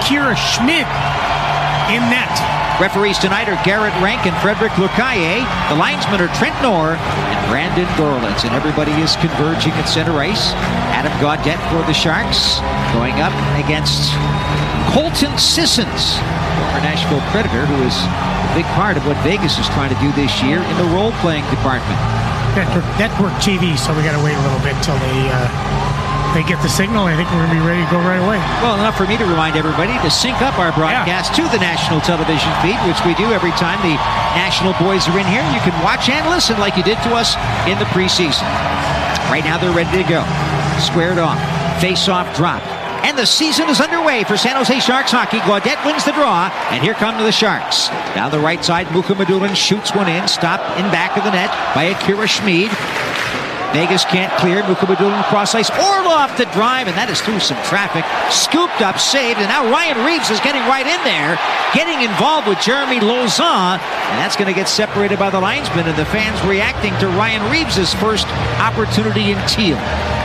Akira Schmid in net. Referees tonight are Garrett Rank and Frederick Lucaille. The linesmen are Trent Knorr and Brandon Gorlitz. And everybody is converging at center ice. Adam Gaudette for the Sharks going up against Colton Sissons, former Nashville Predator, who is a big part of what Vegas is trying to do this year in the role-playing department. Network TV, so we got to wait a little bit until they get the signal. I think we're going to be ready to go right away. Well, enough for me to remind everybody to sync up our broadcast to the national television feed, which we do every time the national boys are in here. You can watch and listen like you did to us in the preseason. Right now, they're ready to go. Squared off. Face-off drop. And the season is underway for San Jose Sharks hockey. Gaudette wins the draw, and here come the Sharks. Down the right side, Mukhamadullin shoots one in, stopped in back of the net by Akira Schmid. Vegas can't clear. Mukhamadullin cross ice. Orlov to drive, and that is through some traffic. Scooped up, saved, and now Ryan Reeves is getting right in there, getting involved with Jeremy Lauzon, and that's going to get separated by the linesman, and the fans reacting to Ryan Reeves' first opportunity in teal.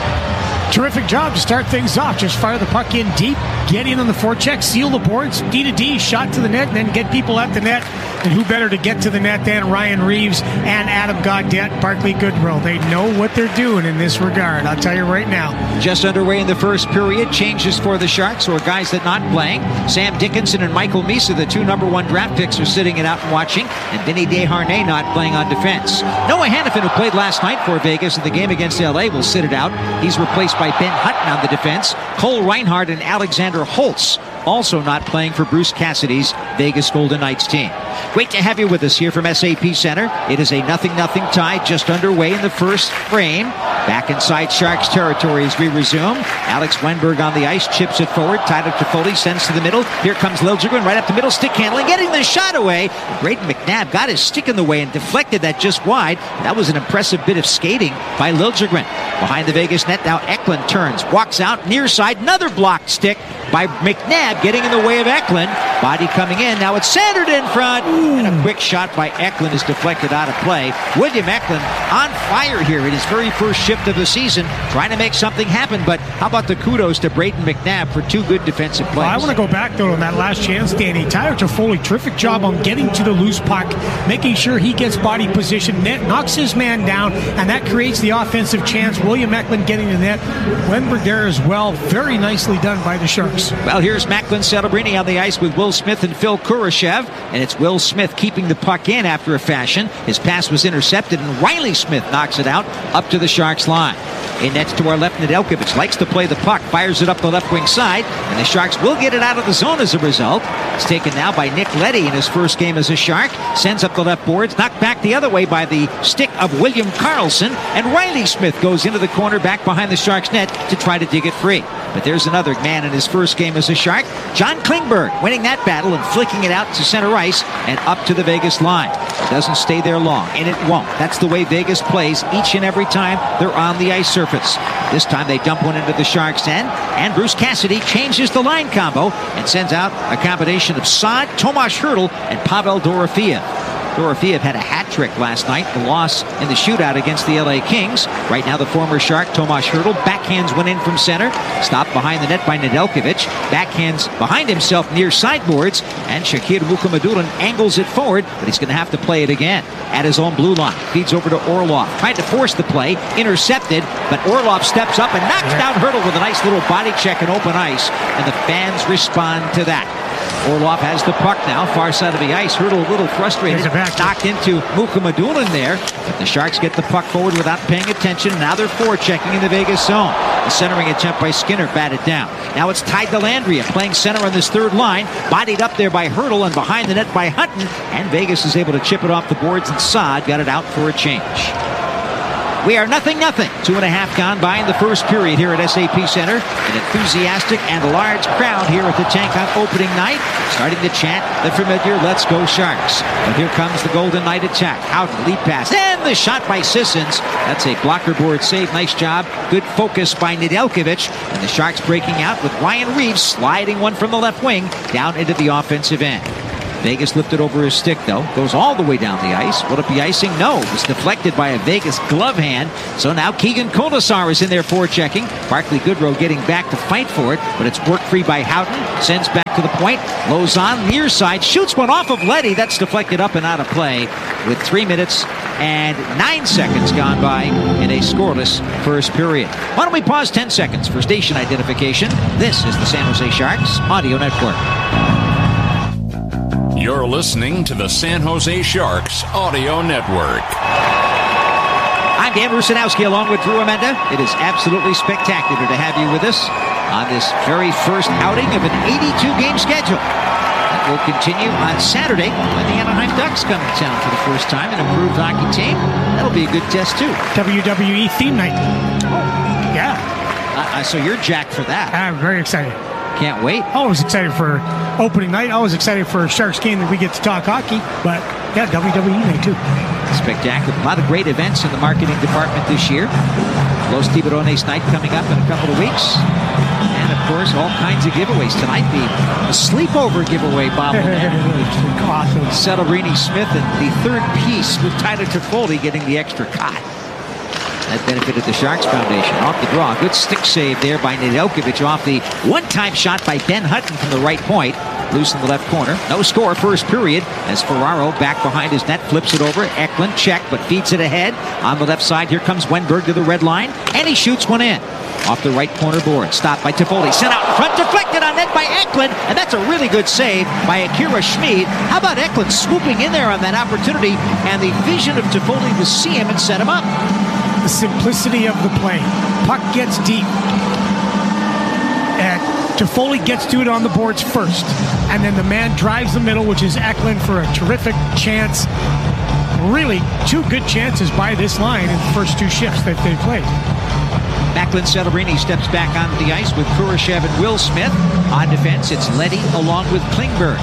Terrific job to start things off. Just fire the puck in deep, get in on the forecheck, seal the boards, D-to-D, shot to the net, and then get people at the net. And who better to get to the net than Ryan Reeves and Adam Gaudette, Barclay Goodrow. They know what they're doing in this regard, I'll tell you right now. Just underway in the first period. Changes for the Sharks, or guys that not playing. Sam Dickinson and Michael Misa, the two #1 draft picks, are sitting it out and watching. And Vinny Desharnais not playing on defense. Noah Hanifin, who played last night for Vegas in the game against LA, will sit it out. He's replaced by Ben Hutton on the defense. Cole Reinhardt and Alexander Holtz also not playing for Bruce Cassidy's Vegas Golden Knights team. Great to have you with us here from SAP Center. It is a 0-0 tie just underway in the first frame. Back inside Sharks territory as we resume. Alex Wennberg on the ice, chips it forward. Tyler Toffoli sends to the middle. Here comes Liljegren right up the middle, stick handling, getting the shot away. Braden McNabb got his stick in the way and deflected that just wide. That was an impressive bit of skating by Liljegren. Behind the Vegas net now, Eklund turns, walks out, near side, another blocked stick by McNabb getting in the way of Eklund. Body coming in, now it's centered in front, and a quick shot by Eklund is deflected out of play. William Eklund on fire here in his very first shift of the season, trying to make something happen, but how about the kudos to Braden McNabb for two good defensive plays? Well, I want to go back, though, on that last chance, Danny. Tyler Toffoli, terrific job on getting to the loose puck, making sure he gets body position, net, knocks his man down, and that creates the offensive chance. William Eklund getting the net. Wennberg there as well. Very nicely done by the Sharks. Well, here's Macklin Celebrini on the ice with Will Smith and Phil Kurashev, and it's Will Smith keeping the puck in after a fashion. His pass was intercepted, and Riley Smith knocks it out up to the Sharks line. In net to our left, Nedeljkovic likes to play the puck, fires it up the left wing side, and the Sharks will get it out of the zone as a result. It's taken now by Nick Leddy in his first game as a Shark. Sends up the left boards, knocked back the other way by the stick of William Karlsson, and Riley Smith goes into the corner back behind the Sharks net to try to dig it free. But there's another man in his first game as a Shark, John Klingberg, winning that battle and flicking it out to center ice and up to the Vegas line. It doesn't stay there long, and it won't. That's the way Vegas plays each and every time they're on the ice surface. This time they dump one into the Sharks' end, and Bruce Cassidy changes the line combo and sends out a combination of Saad, Tomas Hertl, and Pavel Dorofeev. Dorofeev had a hat trick last night, the loss in the shootout against the LA Kings. Right now the former Shark, Tomas Hertl, backhands one in from center, stopped behind the net by Nedeljkovic, backhands behind himself near sideboards, and Shakir Mukhamadullin angles it forward, but he's going to have to play it again at his own blue line. Feeds over to Orlov, tried to force the play, intercepted, but Orlov steps up and knocks down Hertl with a nice little body check and open ice, and the fans respond to that. Orlov has the puck now, far side of the ice. Hertl a little frustrated, knocked into Mukhamadullin there, but the Sharks get the puck forward without paying attention. Now they're forechecking in the Vegas zone. The centering attempt by Skinner batted down. Now it's Ty Dellandrea playing center on this third line, bodied up there by Hertl and behind the net by Hutton, and Vegas is able to chip it off the boards, and Saad got it out for a change. We are 0-0. 2.5 gone by in the first period here at SAP Center. An enthusiastic and large crowd here at the tank on opening night, starting to chant the familiar "Let's go Sharks." But here comes the Golden Knight attack. Out lead pass, and the shot by Sissons. That's a blocker board save. Nice job. Good focus by Nedeljkovic. And the Sharks breaking out with Ryan Reeves sliding one from the left wing down into the offensive end. Vegas lifted over his stick, though. Goes all the way down the ice. Will it be icing? No. It was deflected by a Vegas glove hand. So now Keegan Colasar is in there forechecking. Barclay Goodrow getting back to fight for it, but it's worked free by Houghton. Sends back to the point. Lauzon near side. Shoots one off of Leddy. That's deflected up and out of play with 3 minutes and 9 seconds gone by in a scoreless first period. Why don't we pause 10 seconds for station identification? This is the San Jose Sharks Audio Network. You're listening to the San Jose Sharks Audio Network. I'm Dan Rusanowski along with Drew Amenda. It is absolutely spectacular to have you with us on this very first outing of an 82-game schedule. That will continue on Saturday when the Anaheim Ducks come to town for the first time, an improved hockey team. That'll be a good test, too. WWE theme night. Oh. Yeah. So you're jacked for that. I'm very excited. Can't wait. Always excited for opening night. Always excited for a Sharks game that we get to talk hockey. But, yeah, WWE night, too. Spectacular. A lot of great events in the marketing department this year. Los Tiburones night coming up in a couple of weeks. And, of course, all kinds of giveaways. Tonight, the sleepover giveaway bobblehead. Awesome. Celebrini Smith and the third piece with Tyler Toffoli getting the extra cot. That benefited the Sharks Foundation. Off the draw. Good stick save there by Nedeljkovic off the one-time shot by Ben Hutton from the right point. Loose in the left corner. No score first period as Ferraro back behind his net flips it over. Eklund check but feeds it ahead. On the left side here comes Wenberg to the red line and he shoots one in. Off the right corner board. Stopped by Toffoli. Sent out in front. Deflected on net by Eklund. And that's a really good save by Akira Schmid. How about Eklund swooping in there on that opportunity and the vision of Toffoli to see him and set him up. The simplicity of the play. Puck gets deep. And Toffoli gets to it on the boards first. And then the man drives the middle, which is Eklund for a terrific chance. Really, two good chances by this line in the first two shifts that they played. Macklin Celebrini steps back onto the ice with Kurashev and Will Smith. On defense, it's Leddy along with Klingberg.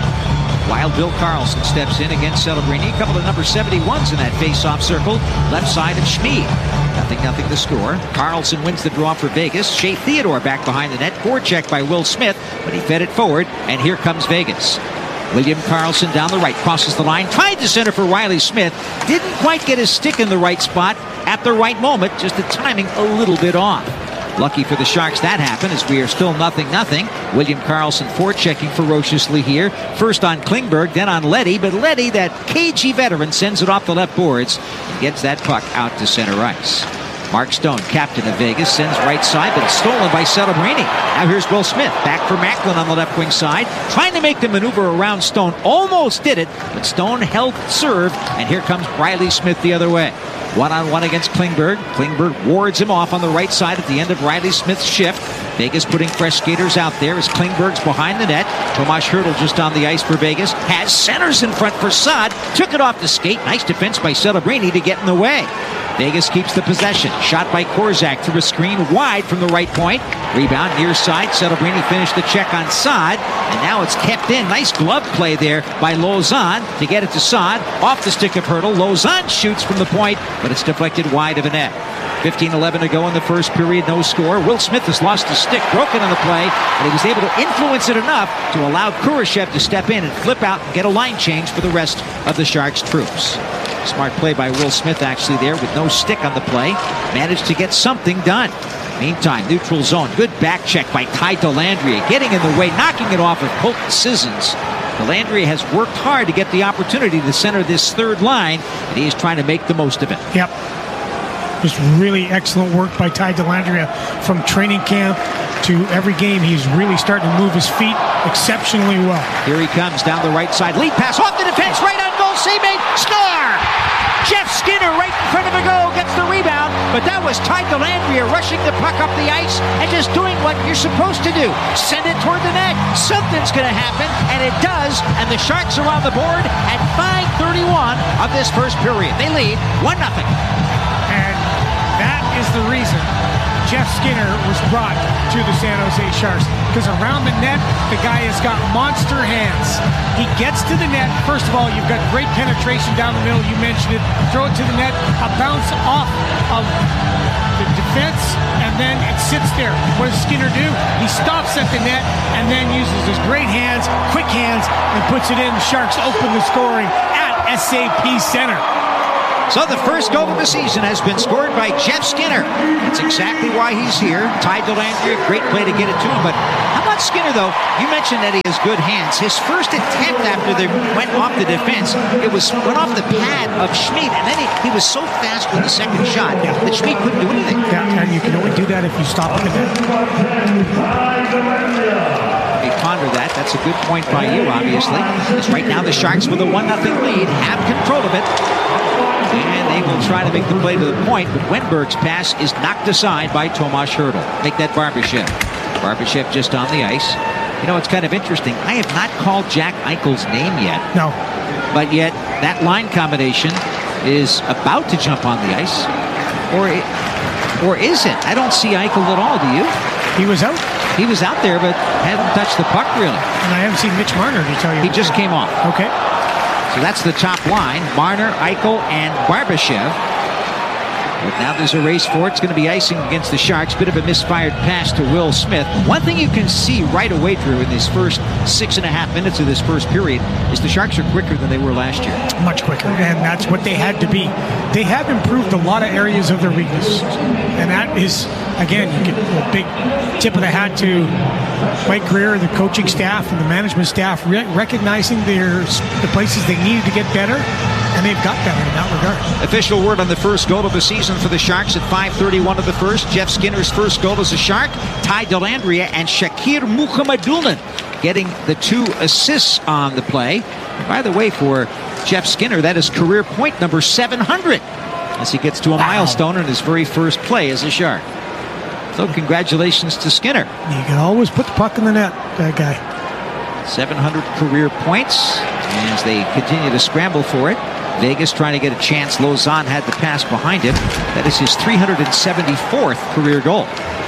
Wild Bill Karlsson steps in against Celebrini. A couple of number 71s in that face-off circle. Left side of Schmid. 0-0 the score. Karlsson wins the draw for Vegas. Shea Theodore back behind the net. Forecheck by Will Smith, but he fed it forward, and here comes Vegas. William Karlsson down the right, crosses the line, tried to center for Riley Smith. Didn't quite get his stick in the right spot at the right moment, just the timing a little bit off. Lucky for the Sharks that happened as we are still 0-0. William Karlsson forechecking ferociously here. First on Klingberg, then on Leddy. But Leddy, that cagey veteran, sends it off the left boards and gets that puck out to center ice. Mark Stone, captain of Vegas, sends right side, but it's stolen by Celebrini. Now here's Will Smith, back for Macklin on the left wing side, trying to make the maneuver around Stone. Almost did it, but Stone held serve, and here comes Riley Smith the other way. One-on-one against Klingberg. Klingberg wards him off on the right side at the end of Riley Smith's shift. Vegas putting fresh skaters out there as Klingberg's behind the net. Tomas Hertl just on the ice for Vegas. Has centers in front for Saad. Took it off the skate. Nice defense by Celebrini to get in the way. Vegas keeps the possession. Shot by Korzak through a screen wide from the right point. Rebound near side. Celebrini finished the check on Saad. And now it's kept in. Nice glove play there by Lauzon to get it to Saad. Off the stick of Hertl. Lauzon shoots from the point, but it's deflected wide of a net. 15-11 to go in the first period. No score. Will Smith has lost his stick. Broken on the play. But he was able to influence it enough to allow Kurashev to step in and flip out and get a line change for the rest of the Sharks troops. Smart play by Will Smith actually there with no stick on the play. Managed to get something done. Meantime, neutral zone. Good back check by Ty Dellandrea. Getting in the way, knocking it off of Colton Sissons. Dellandrea has worked hard to get the opportunity to center this third line, and he is trying to make the most of it. Yep. Just really excellent work by Ty Dellandrea from training camp to every game. He's really starting to move his feet exceptionally well. Here he comes down the right side. Lead pass off the defense, right on goal. Save made. Score! Jeff Skinner right in front of the goal gets the rebound, but that was Ty Dellandrea rushing the puck up the ice and just doing what you're supposed to do. Send it toward the net. Something's going to happen, and it does, and the Sharks are on the board at 5:31 of this first period. They lead 1-0. And that is the reason Jeff Skinner was brought to the San Jose Sharks, because around the net, the guy has got monster hands. He gets to the net. First of all, you've got great penetration down the middle. You mentioned it. Throw it to the net. A bounce off of the defense, and then it sits there. What does Skinner do? He stops at the net and then uses his great hands, quick hands, and puts it in. The Sharks open the scoring at SAP Center. So the first goal of the season has been scored by Jeff Skinner. That's exactly why he's here. Ty Dellandrea, great play to get it to him. But how about Skinner, though? You mentioned that he has good hands. His first attempt after they went off the defense, went off the pad of Schmid, and then he was so fast with the second shot that Schmid couldn't do anything. Yeah, and you can only do that if you stop at the net. They ponder that. That's a good point by you, obviously. Because right now the Sharks with a 1-0 lead have control of it. And they will try to make the play to the point, but Wenberg's pass is knocked aside by Tomas Hertl. Make that Barbashev. Barbashev just on the ice. You know, it's kind of interesting. I have not called Jack Eichel's name yet. No. But yet, that line combination is about to jump on the ice. Or is it? I don't see Eichel at all, do you? He was out. He was out there, but hadn't touched the puck, really. And I haven't seen Mitch Marner, to tell you. He just came off. Okay. So that's the top line. Marner, Eichel, and Barbashev. But now there's a race for it. It's going to be icing against the Sharks. Bit of a misfired pass to Will Smith. One thing you can see right away, Drew, in these first 6.5 minutes of this first period is the Sharks are quicker than they were last year. Much quicker, and that's what they had to be. They have improved a lot of areas of their weakness. And that is, again, you get a big tip of the hat to Mike Greer, the coaching staff, and the management staff recognizing the places they needed to get better. And they've got better in that regard. Official word on the first goal of the season for the Sharks at 5:31 of the first. Jeff Skinner's first goal as a Shark. Ty Dellandrea and Shakir Mukhamadullin getting the 2 assists on the play. And by the way, for Jeff Skinner, that is career point number 700 as he gets to a milestone in his very first play as a Shark. So congratulations to Skinner. You can always put the puck in the net, that guy. 700 career points as they continue to scramble for it. Vegas trying to get a chance. Lauzon had the pass behind him. That is his 374th career goal.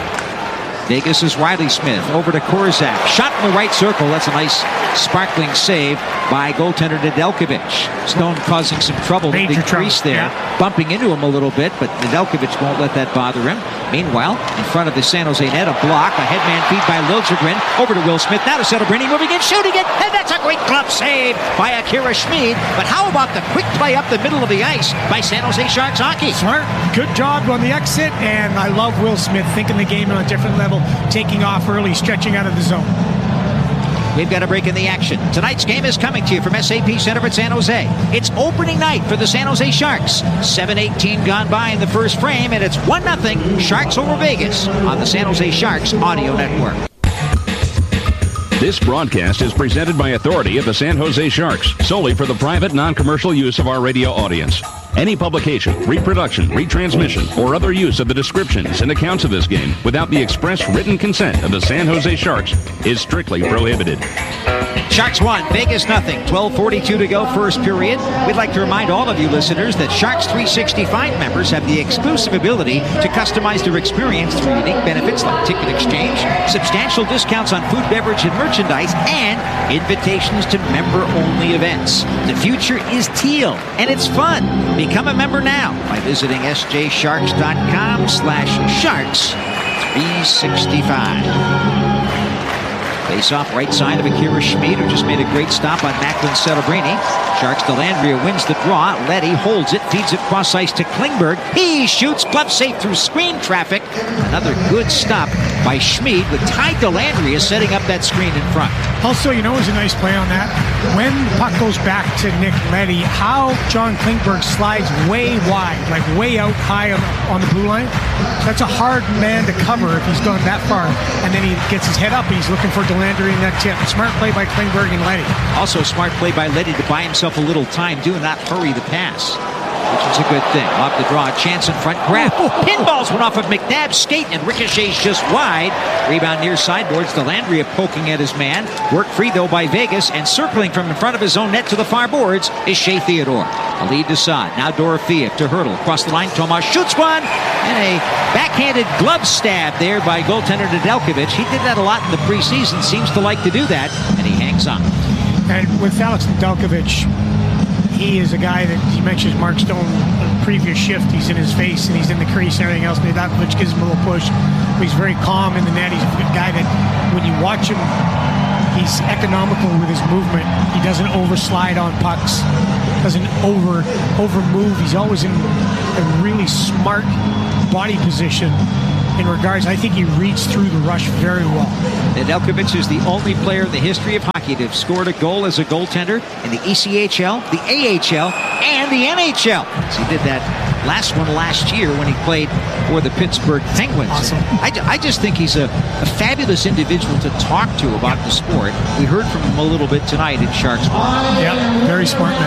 Vegas is Riley Smith. Over to Korzak. Shot in the right circle. That's a nice sparkling save by goaltender Nedeljkovic. Stone causing some trouble in the crease there. Yeah. Bumping into him a little bit, but Nedeljkovic won't let that bother him. Meanwhile, in front of the San Jose net, a block. A headman feed by Liljegren. Over to Will Smith. Now to Celebrini. Moving in, shooting it. And that's a great glove save by Akira Schmid. But how about the quick play up the middle of the ice by San Jose Sharks hockey? Smart. Good job on the exit. And I love Will Smith thinking the game on a different level. Taking off early, stretching out of the zone. We've got a break in the action. Tonight's game is coming to you from SAP Center at San Jose. It's opening night for the San Jose Sharks. 7:18 gone by in the first frame, and it's 1-0 Sharks over Vegas on the San Jose Sharks Audio Network. This broadcast is presented by authority of the San Jose Sharks, solely for the private, non-commercial use of our radio audience. Any publication, reproduction, retransmission, or other use of the descriptions and accounts of this game without the express written consent of the San Jose Sharks is strictly prohibited. Sharks 1, Vegas 0. 12:42 to go, first period. We'd like to remind all of you listeners that Sharks 365 members have the exclusive ability to customize their experience through unique benefits like ticket exchange, substantial discounts on food, beverage, and merchandise, and invitations to member-only events. The future is teal, and it's fun. Become a member now by visiting sjsharks.com/sharks365. Face off right side of Akira Schmid, who just made a great stop on Macklin Celebrini. Sharks Dellandrea wins the draw. Leddy holds it, feeds it cross ice to Klingberg. He shoots, glove safe through screen traffic. Another good stop by Schmid with Ty Dellandrea setting up that screen in front. Also, you know, it was a nice play on that. When the puck goes back to Nick Leddy, how John Klingberg slides way wide, like way out high on the blue line. That's a hard man to cover if he's gone that far. And then he gets his head up and he's looking for Dellandrea in that tip. Smart play by Klingberg and Leddy. Also smart play by Leddy to buy himself a little time. Do not hurry the pass, which is a good thing. Off the draw, chance in front, grab. Pinballs went off of McNabb's skate and ricochets just wide. Rebound near sideboards. Dellandrea poking at his man. Work free though by Vegas, and circling from in front of his own net to the far boards is Shea Theodore. A lead to Saad. Now Dorofeev to Hertl. Across the line, Tomas shoots one. And a backhanded glove stab there by goaltender Nedeljkovic. He did that a lot in the preseason. Seems to like to do that. And he hangs on. And with Alex Nedeljkovic, he is a guy that he mentions Mark Stone previous shift, he's in his face and he's in the crease and everything else. Nedeljkovic gives him a little push. But he's very calm in the net. He's a good guy that when you watch him, he's economical with his movement. He doesn't overslide on pucks, doesn't over move. He's always in a really smart body position. In regards, I think he reads through the rush very well. Nedeljkovic is the only player in the history of hockey to have scored a goal as a goaltender in the ECHL, the AHL, and the NHL. So he did that last one last year when he played for the Pittsburgh Penguins. Awesome. I just think he's a fabulous individual to talk to about the sport. We heard from him a little bit tonight in Sharks Ball. Yeah, very smart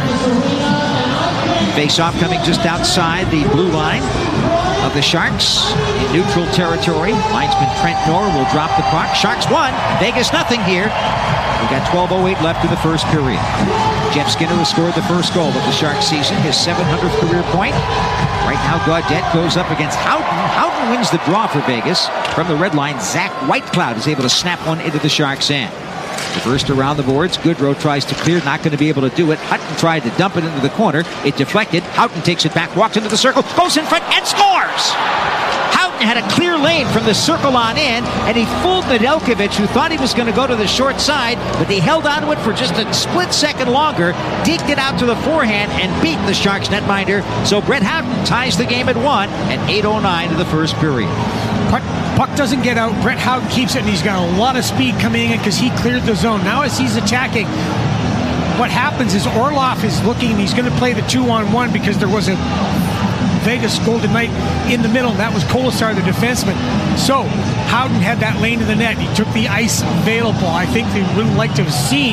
man. Face-off coming just outside the blue line of the Sharks in neutral territory. Linesman Trent Knorr will drop the puck. Sharks 1, Vegas nothing here. We got 12:08 left in the first period. Jeff Skinner has scored the first goal of the Sharks season, his 700th career point. Right now, Gaudette goes up against Houghton. Houghton wins the draw for Vegas. From the red line, Zach Whitecloud is able to snap one into the Sharks' end. The first around the boards. Goodrow tries to clear, not going to be able to do it. Hutton tried to dump it into the corner. It deflected. Houghton takes it back, walks into the circle, goes in front, and scores! Houghton had a clear lane from the circle on in, and he fooled Nedeljkovic, who thought he was going to go to the short side, but he held onto it for just a split second longer, deked it out to the forehand, and beat the Sharks netminder. So Brett Houghton ties the game at 1 at 8:09 of the first period. Puck doesn't get out. Brett Houghton keeps it, and he's got a lot of speed coming in because he cleared the zone. Now as he's attacking, what happens is Orlov is looking, and he's going to play the 2-on-1 because there was a Vegas Golden Knight in the middle, and that was Kolesar, the defenseman. So Houghton had that lane to the net. He took the ice available. I think they would like to have seen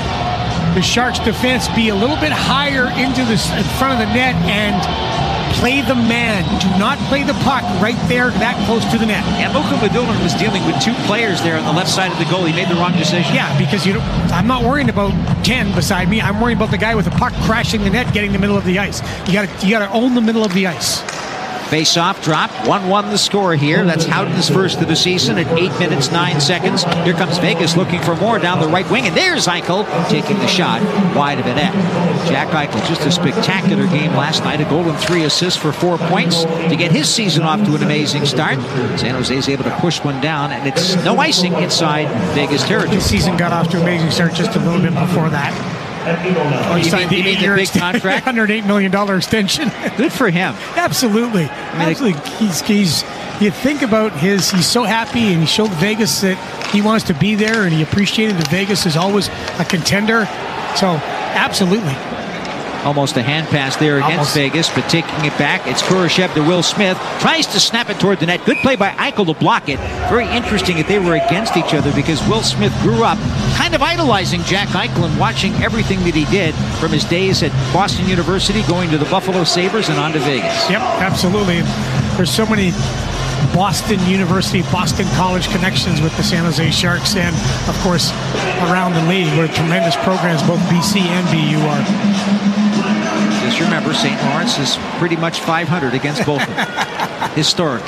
the Sharks defense be a little bit higher into the in front of the net and play the man. Do not play the puck right there that close to the net. And Luka Madulin was dealing with two players there on the left side of the goal. He made the wrong decision. Yeah, because I'm not worrying about 10 beside me. I'm worrying about the guy with the puck crashing the net, getting the middle of the ice. You got to own the middle of the ice. Face-off drop, 1-1 the score here. That's Houghton's first of the season at 8 minutes, 9 seconds. Here comes Vegas looking for more down the right wing, and there's Eichel taking the shot wide of the net. Jack Eichel, just a spectacular game last night, a goal and 3 assists for 4 points to get his season off to an amazing start. San Jose's able to push one down, and it's no icing inside Vegas territory. His season got off to an amazing start just a little bit before that. He signed the big contract? $108 million extension. Good for him. Absolutely. Absolutely. He's you think about he's so happy, and he showed Vegas that he wants to be there, and he appreciated that Vegas is always a contender. So, absolutely. Almost a hand pass there against Vegas, but taking it back, it's Kurashev to Will Smith. Tries to snap it toward the net. Good play by Eichel to block it. Very interesting that they were against each other because Will Smith grew up kind of idolizing Jack Eichel and watching everything that he did from his days at Boston University, going to the Buffalo Sabres and on to Vegas. Yep, absolutely. There's so many Boston University, Boston College connections with the San Jose Sharks, and of course around the league where tremendous programs both BC and BU are. Just remember, St. Lawrence is pretty much 500 against both of them, historically.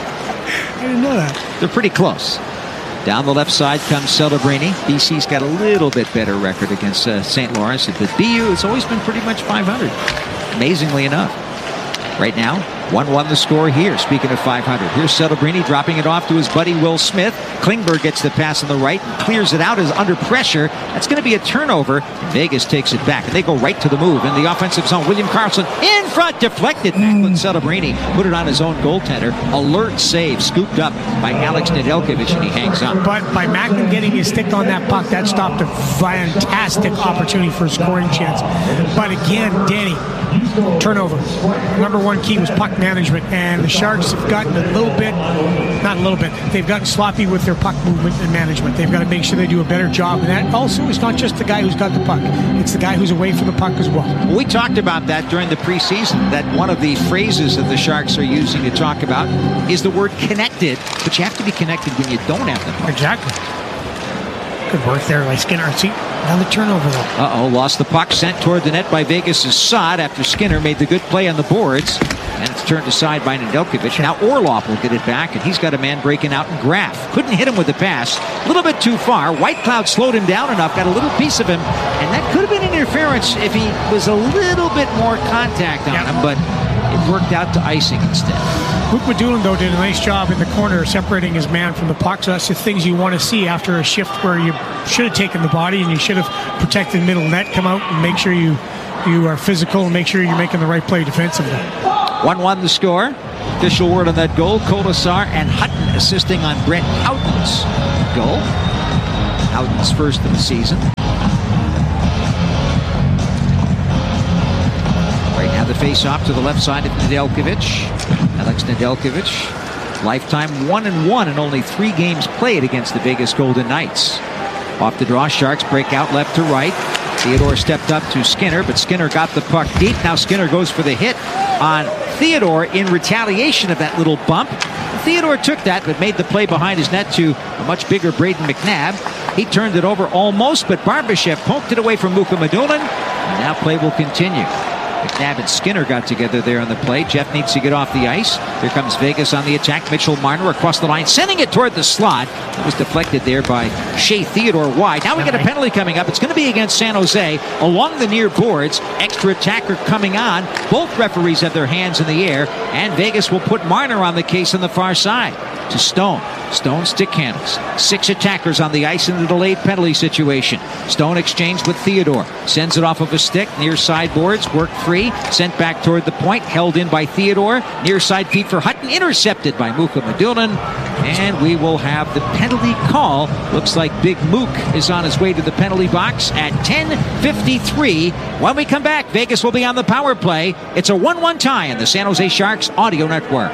I didn't know that. They're pretty close. Down the left side comes Celebrini. BC's got a little bit better record against St. Lawrence, but BU has always been pretty much 500, amazingly enough. Right now, 1-1 the score here. Speaking of 500, here's Celebrini dropping it off to his buddy Will Smith. Klingberg gets the pass on the right and clears it out as under pressure. That's going to be a turnover. Vegas takes it back, and they go right to the move in the offensive zone. William Karlsson in front, deflected. Macklin Celebrini put it on his own goaltender. Alert save, scooped up by Alex Nedeljkovic, and he hangs up. But by Macklin getting his stick on that puck, that stopped a fantastic opportunity for a scoring chance. But again, Danny, turnover. Number one key was puck management, and the Sharks have gotten a little bit, not a little bit, they've gotten sloppy with their puck movement and management. They've got to make sure they do a better job. And that also is not just the guy who's got the puck, it's the guy who's away from the puck as well. We talked about that during the preseason, that one of the phrases that the Sharks are using to talk about is the word connected, but you have to be connected when you don't have the puck. Exactly. Good work there by Skinner. See, another turnover though. Uh-oh, lost the puck, sent toward the net by Vegas' Sod after Skinner made the good play on the boards. And it's turned aside by Nedeljkovic. Now Orlov will get it back, and he's got a man breaking out in Graf. Couldn't hit him with the pass. A little bit too far. Whitecloud slowed him down enough, got a little piece of him, and that could have been interference if he was a little bit more contact on him, but it worked out to icing instead. Luke Medulin, though, did a nice job in the corner separating his man from the puck. So that's the things you want to see after a shift where you should have taken the body and you should have protected middle net. Come out and make sure you are physical and make sure you're making the right play defensively. 1-1 the score. Official word on that goal. Kolasar and Hutton assisting on Brett Houghton's goal. Houghton's first of the season. Right now the face-off to the left side of Nedeljkovic. Alex Nedeljkovic, lifetime 1-1 and only 3 games played against the Vegas Golden Knights. Off the draw, Sharks break out left to right. Theodore stepped up to Skinner, but Skinner got the puck deep. Now Skinner goes for the hit on Theodore in retaliation of that little bump. Theodore took that, but made the play behind his net to a much bigger Braden McNabb. He turned it over almost, but Barbashev poked it away from Muka Medulin. And now play will continue. McNabb and Skinner got together there on the play. Jeff needs to get off the ice. Here comes Vegas on the attack. Mitchell Marner across the line, sending it toward the slot. It was deflected there by Shea Theodore wide. Now we get a penalty coming up. It's going to be against San Jose along the near boards. Extra attacker coming on. Both referees have their hands in the air, and Vegas will put Marner on the case on the far side to Stone. Stone stick handles. 6 attackers on the ice in the delayed penalty situation. Stone exchanged with Theodore. Sends it off of a stick. Near side boards. Worked free. Sent back toward the point. Held in by Theodore. Near side feed for Hutton. Intercepted by Muka Medulin. And we will have the penalty call. Looks like Big Mook is on his way to the penalty box at 10:53. When we come back, Vegas will be on the power play. It's a 1-1 tie on the San Jose Sharks Audio Network.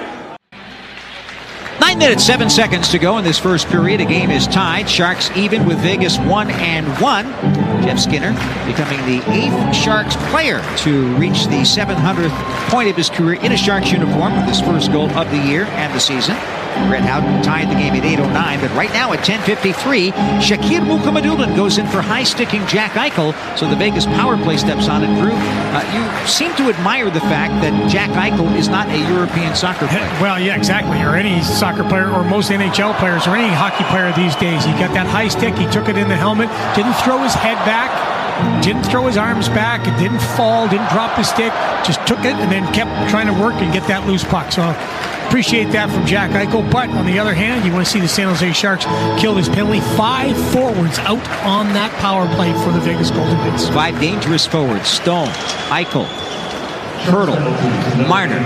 9 minutes, 7 seconds to go in this first period. A game is tied. Sharks even with Vegas 1-1. Jeff Skinner becoming the 8th Sharks player to reach the 700th point of his career in a Sharks uniform with his first goal of the year and the season. Brett Houghton tied the game at 8:09, but right now at 10:53, Shakir Mukhamadullin goes in for high-sticking Jack Eichel, so the Vegas power play steps on it. Drew, you seem to admire the fact that Jack Eichel is not a European soccer player. Well, yeah, exactly. Or any soccer player, or most NHL players, or any hockey player these days. He got that high stick, he took it in the helmet, didn't throw his head back, didn't throw his arms back, it didn't fall, didn't drop his stick, just took it and then kept trying to work and get that loose puck. So appreciate that from Jack Eichel. But on the other hand, you want to see the San Jose Sharks kill this penalty. 5 forwards out on that power play for the Vegas Golden Knights. 5 dangerous forwards. Stone, Eichel, Hurdle, Marner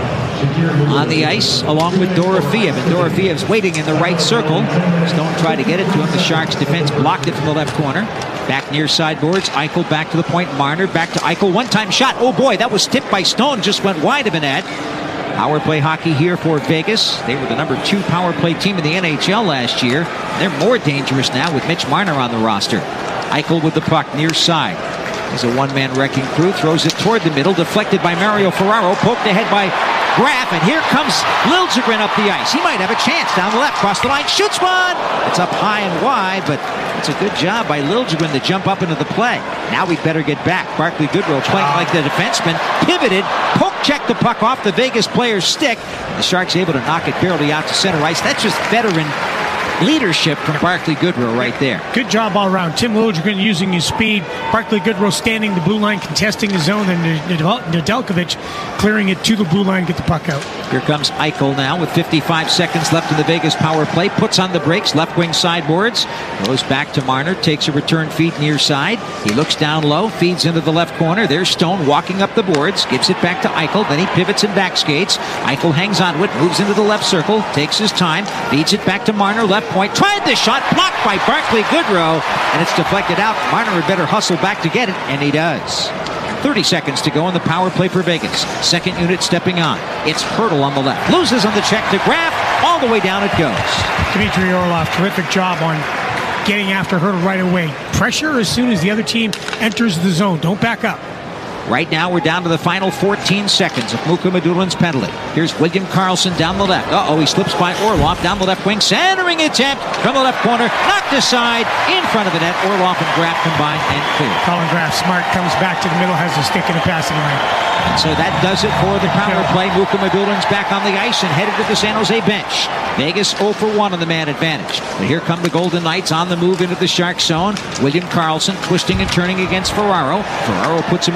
on the ice along with Dorofeev, and Dorofiev's waiting in the right circle. Stone tried to get it to him. The Sharks defense blocked it from the left corner. Back near sideboards. Eichel back to the point. Marner back to Eichel. One-time shot. Oh boy, that was tipped by Stone. Just went wide of a net. Power play hockey here for Vegas. They were the number 2 power play team in the NHL last year. They're more dangerous now with Mitch Marner on the roster. Eichel with the puck near side. As a one-man wrecking crew, throws it toward the middle, deflected by Mario Ferraro, poked ahead by Graf, and here comes Liljegren up the ice. He might have a chance down the left, cross the line, shoots one! It's up high and wide, but it's a good job by Liljegren to jump up into the play. Now we'd better get back. Barclay Goodrow playing like the defenseman, pivoted, poke-checked the puck off the Vegas player's stick. The Sharks able to knock it barely out to center ice. That's just veteran leadership from Barclay Goodrow right there. Good job all around. Tim Liljegren using his speed. Barclay Goodrow standing the blue line, contesting his zone, and Nedeljkovic clearing it to the blue line, get the puck out. Here comes Eichel now with 55 seconds left in the Vegas power play. Puts on the brakes, left wing sideboards. Goes back to Marner, takes a return feed near side. He looks down low, feeds into the left corner. There's Stone walking up the boards, gives it back to Eichel, then he pivots and back skates. Eichel hangs on to it, moves into the left circle, takes his time, feeds it back to Marner, left point, tried the shot, blocked by Barclay Goodrow, and it's deflected out. Marner had better hustle back to get it, and he does. 30 seconds to go in the power play for Vegas. Second unit stepping on. It's Hurdle on the left. Loses on the check to Graf. All the way down it goes. Dmitry Orlov, terrific job on getting after Hurdle right away. Pressure as soon as the other team enters the zone. Don't back up. Right now, we're down to the final 14 seconds of Mukhamadulin's penalty. Here's William Karlsson down the left. He slips by Orlov down the left wing. Centering attempt from the left corner. Knocked aside in front of the net. Orlov and Graf combined and clear. Colin Graf, smart, comes back to the middle, has a stick in the passing lane. And so that does it for the power play. Mukhamadulin's back on the ice and headed to the San Jose bench. Vegas 0 for 1 on the man advantage. But here come the Golden Knights on the move into the Shark zone. William Karlsson twisting and turning against Ferraro. Ferraro puts him into the board.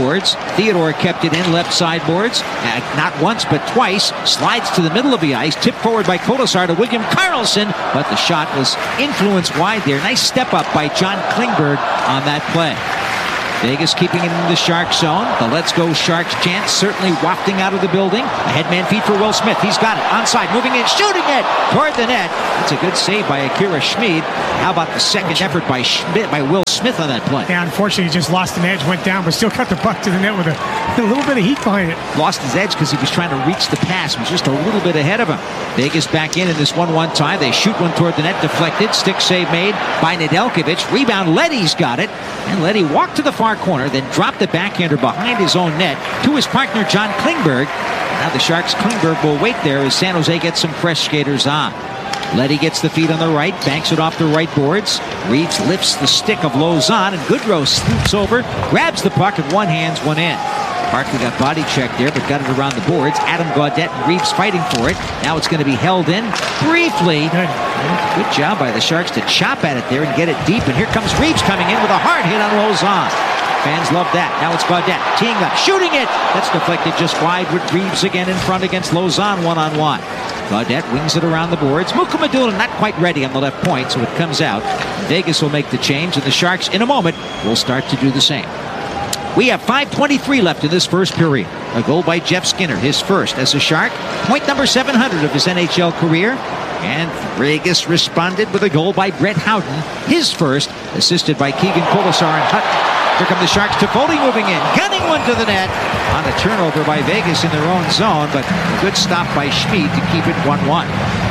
boards. Theodore kept it in left side boards. Not once, but twice. Slides to the middle of the ice. Tipped forward by Kolasar to William Karlsson. But the shot was influenced wide there. Nice step up by John Klingberg on that play. Vegas keeping it in the Sharks zone. The Let's Go Sharks chant certainly wafting out of the building. A headman feed for Will Smith. He's got it. Onside. Moving in. Shooting it toward the net. That's a good save by Akira Schmid. How about the second effort by Will Smith on that play? Yeah, unfortunately, he just lost an edge, went down, but still got the puck to the net with a little bit of heat behind it. Lost his edge because he was trying to reach the pass. Was just a little bit ahead of him. Vegas back in this 1-1 tie. They shoot one toward the net. Deflected. Stick save made by Nedeljkovic. Rebound. Leddy's got it. And Leddy walked to the far corner, then dropped the backhander behind his own net to his partner, John Klingberg. Now the Sharks' Klingberg will wait there as San Jose gets some fresh skaters on. Letty gets the feed on the right, banks it off the right boards. Reeves lifts the stick of Lauzon, and Goodrow scoops over, grabs the puck, and one hands one in. Barkley got body checked there, but got it around the boards. Adam Gaudette and Reeves fighting for it. Now it's going to be held in briefly. Good job by the Sharks to chop at it there and get it deep. And here comes Reeves coming in with a hard hit on Lauzon. Fans love that. Now it's Gaudette teeing up, shooting it. That's deflected just wide with Reeves again in front against Lauzon one-on-one. Gaudette wings it around the boards. Mukamadula not quite ready on the left point, so it comes out. Vegas will make the change, and the Sharks in a moment will start to do the same. We have 5:23 left in this first period. A goal by Jeff Skinner, his first as a Shark. Point number 700 of his NHL career. And Vegas responded with a goal by Brett Howden, his first, assisted by Keegan Kolasar and Hutton. Here come the Sharks. Toffoli moving in, gunning one to the net on a turnover by Vegas in their own zone, but a good stop by Schmid to keep it 1-1.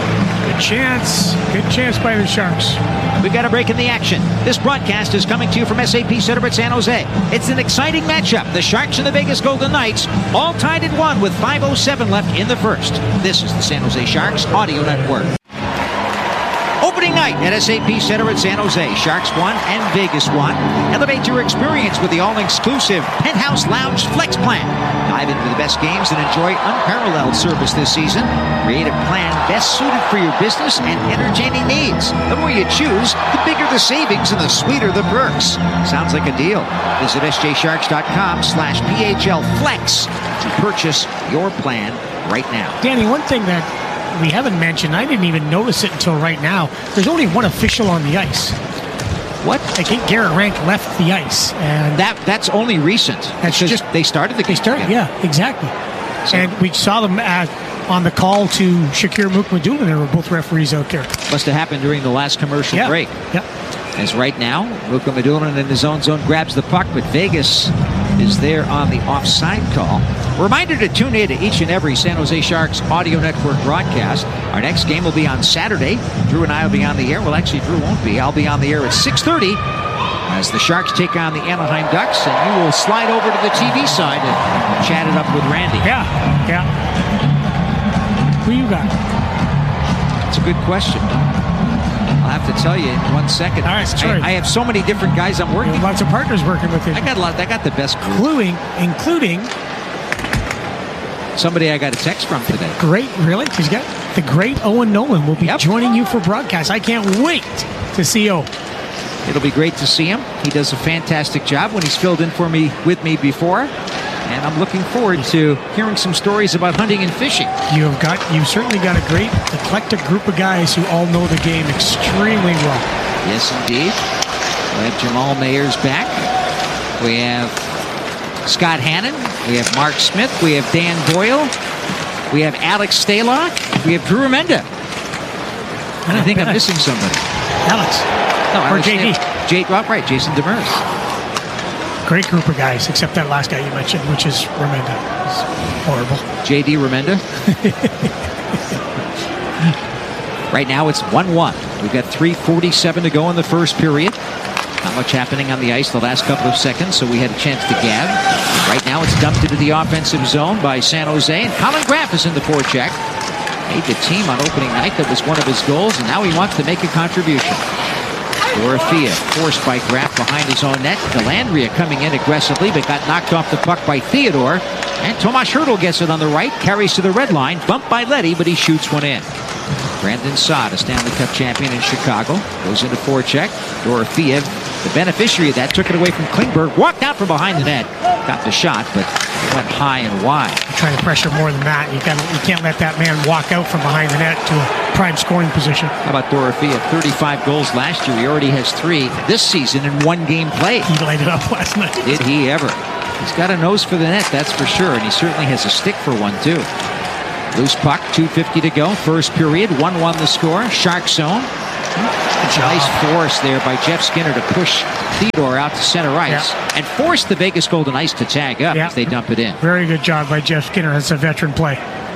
Good chance by the Sharks. We've got a break in the action. This broadcast is coming to you from SAP Center at San Jose. It's an exciting matchup. The Sharks and the Vegas Golden Knights all tied at 1 with 5:07 left in the first. This is the San Jose Sharks Audio Network. Opening night at SAP Center at San Jose. Sharks won and Vegas won. Elevate your experience with the all-exclusive Penthouse Lounge Flex Plan. Dive into the best games and enjoy unparalleled service this season. Create a plan best suited for your business and entertaining needs. The more you choose, the bigger the savings and the sweeter the perks. Sounds like a deal. Visit sjsharks.com/PHLFlex to purchase your plan right now. Danny, one thing that we haven't mentioned, I didn't even notice it until right now, there's only one official on the ice. What? I think Garrett Rank left the ice, and that's only recent. That's just they started the game. They started, yeah, exactly. So, and we saw them on the call to Shakir Mukhamadullin. There were both referees out there. Must have happened during the last commercial break. Yeah. As right now, Mukhamadullin in his own zone grabs the puck, but Vegas is there on the offside call. Reminder to tune in to each and every San Jose Sharks Audio Network broadcast. Our next game will be on Saturday. Drew and I will be on the air. Well, actually, Drew won't be. I'll be on the air at 6:30 as the Sharks take on the Anaheim Ducks, and you will slide over to the TV side and chat it up with Randy. Yeah. Who you got? That's a good question. I'll have to tell you in 1 second. All right, sorry. I have so many different guys I'm working with. Lots of partners working with you. I got the best crew. Including somebody I got a text from today. Great, really? He's got the great Owen Nolan will be joining you for broadcast. I can't wait to see O. It'll be great to see him. He does a fantastic job when he's filled in with me before. And I'm looking forward to hearing some stories about hunting and fishing. You've certainly got a great eclectic group of guys who all know the game extremely well. Yes, indeed. We have Jamal Mayers back. We have Scott Hannon. We have Mark Smith. We have Dan Boyle. We have Alex Stalock. We have Drew Remenda. I think I'm missing somebody. Alex. No, or JD. Right, Jason Demers. Great group of guys, except that last guy you mentioned, which is Remenda. It's horrible. JD Remenda. Right now it's 1-1. We've got 3:47 to go in the first period. Not much happening on the ice the last couple of seconds, so we had a chance to gab. Right now it's dumped into the offensive zone by San Jose, and Colin Graff is in the forecheck. Made the team on opening night. That was one of his goals, and now he wants to make a contribution. Dorothea forced by Graff behind his own net. Delandria coming in aggressively, but got knocked off the puck by Theodore. And Tomas Hertl gets it on the right, carries to the red line, bumped by Leddy, but he shoots one in. Brandon Saad, a Stanley Cup champion in Chicago, goes into forecheck. Dorofeev, the beneficiary of that, took it away from Klingberg, walked out from behind the net, got the shot, but went high and wide. Trying to pressure more than that. You can't let that man walk out from behind the net to a prime scoring position. How about Dorofeev? 35 goals last year. He already has 3 this season in 1 game played. He laid it up last night. Did he ever? He's got a nose for the net, that's for sure, and he certainly has a stick for one, too. Loose puck, 2:50 to go. First period, 1-1 the score. Shark zone. Nice force there by Jeff Skinner to push Theodore out to center ice and force the Vegas Golden Knights to tag up as they dump it in. Very good job by Jeff Skinner. That's a veteran play.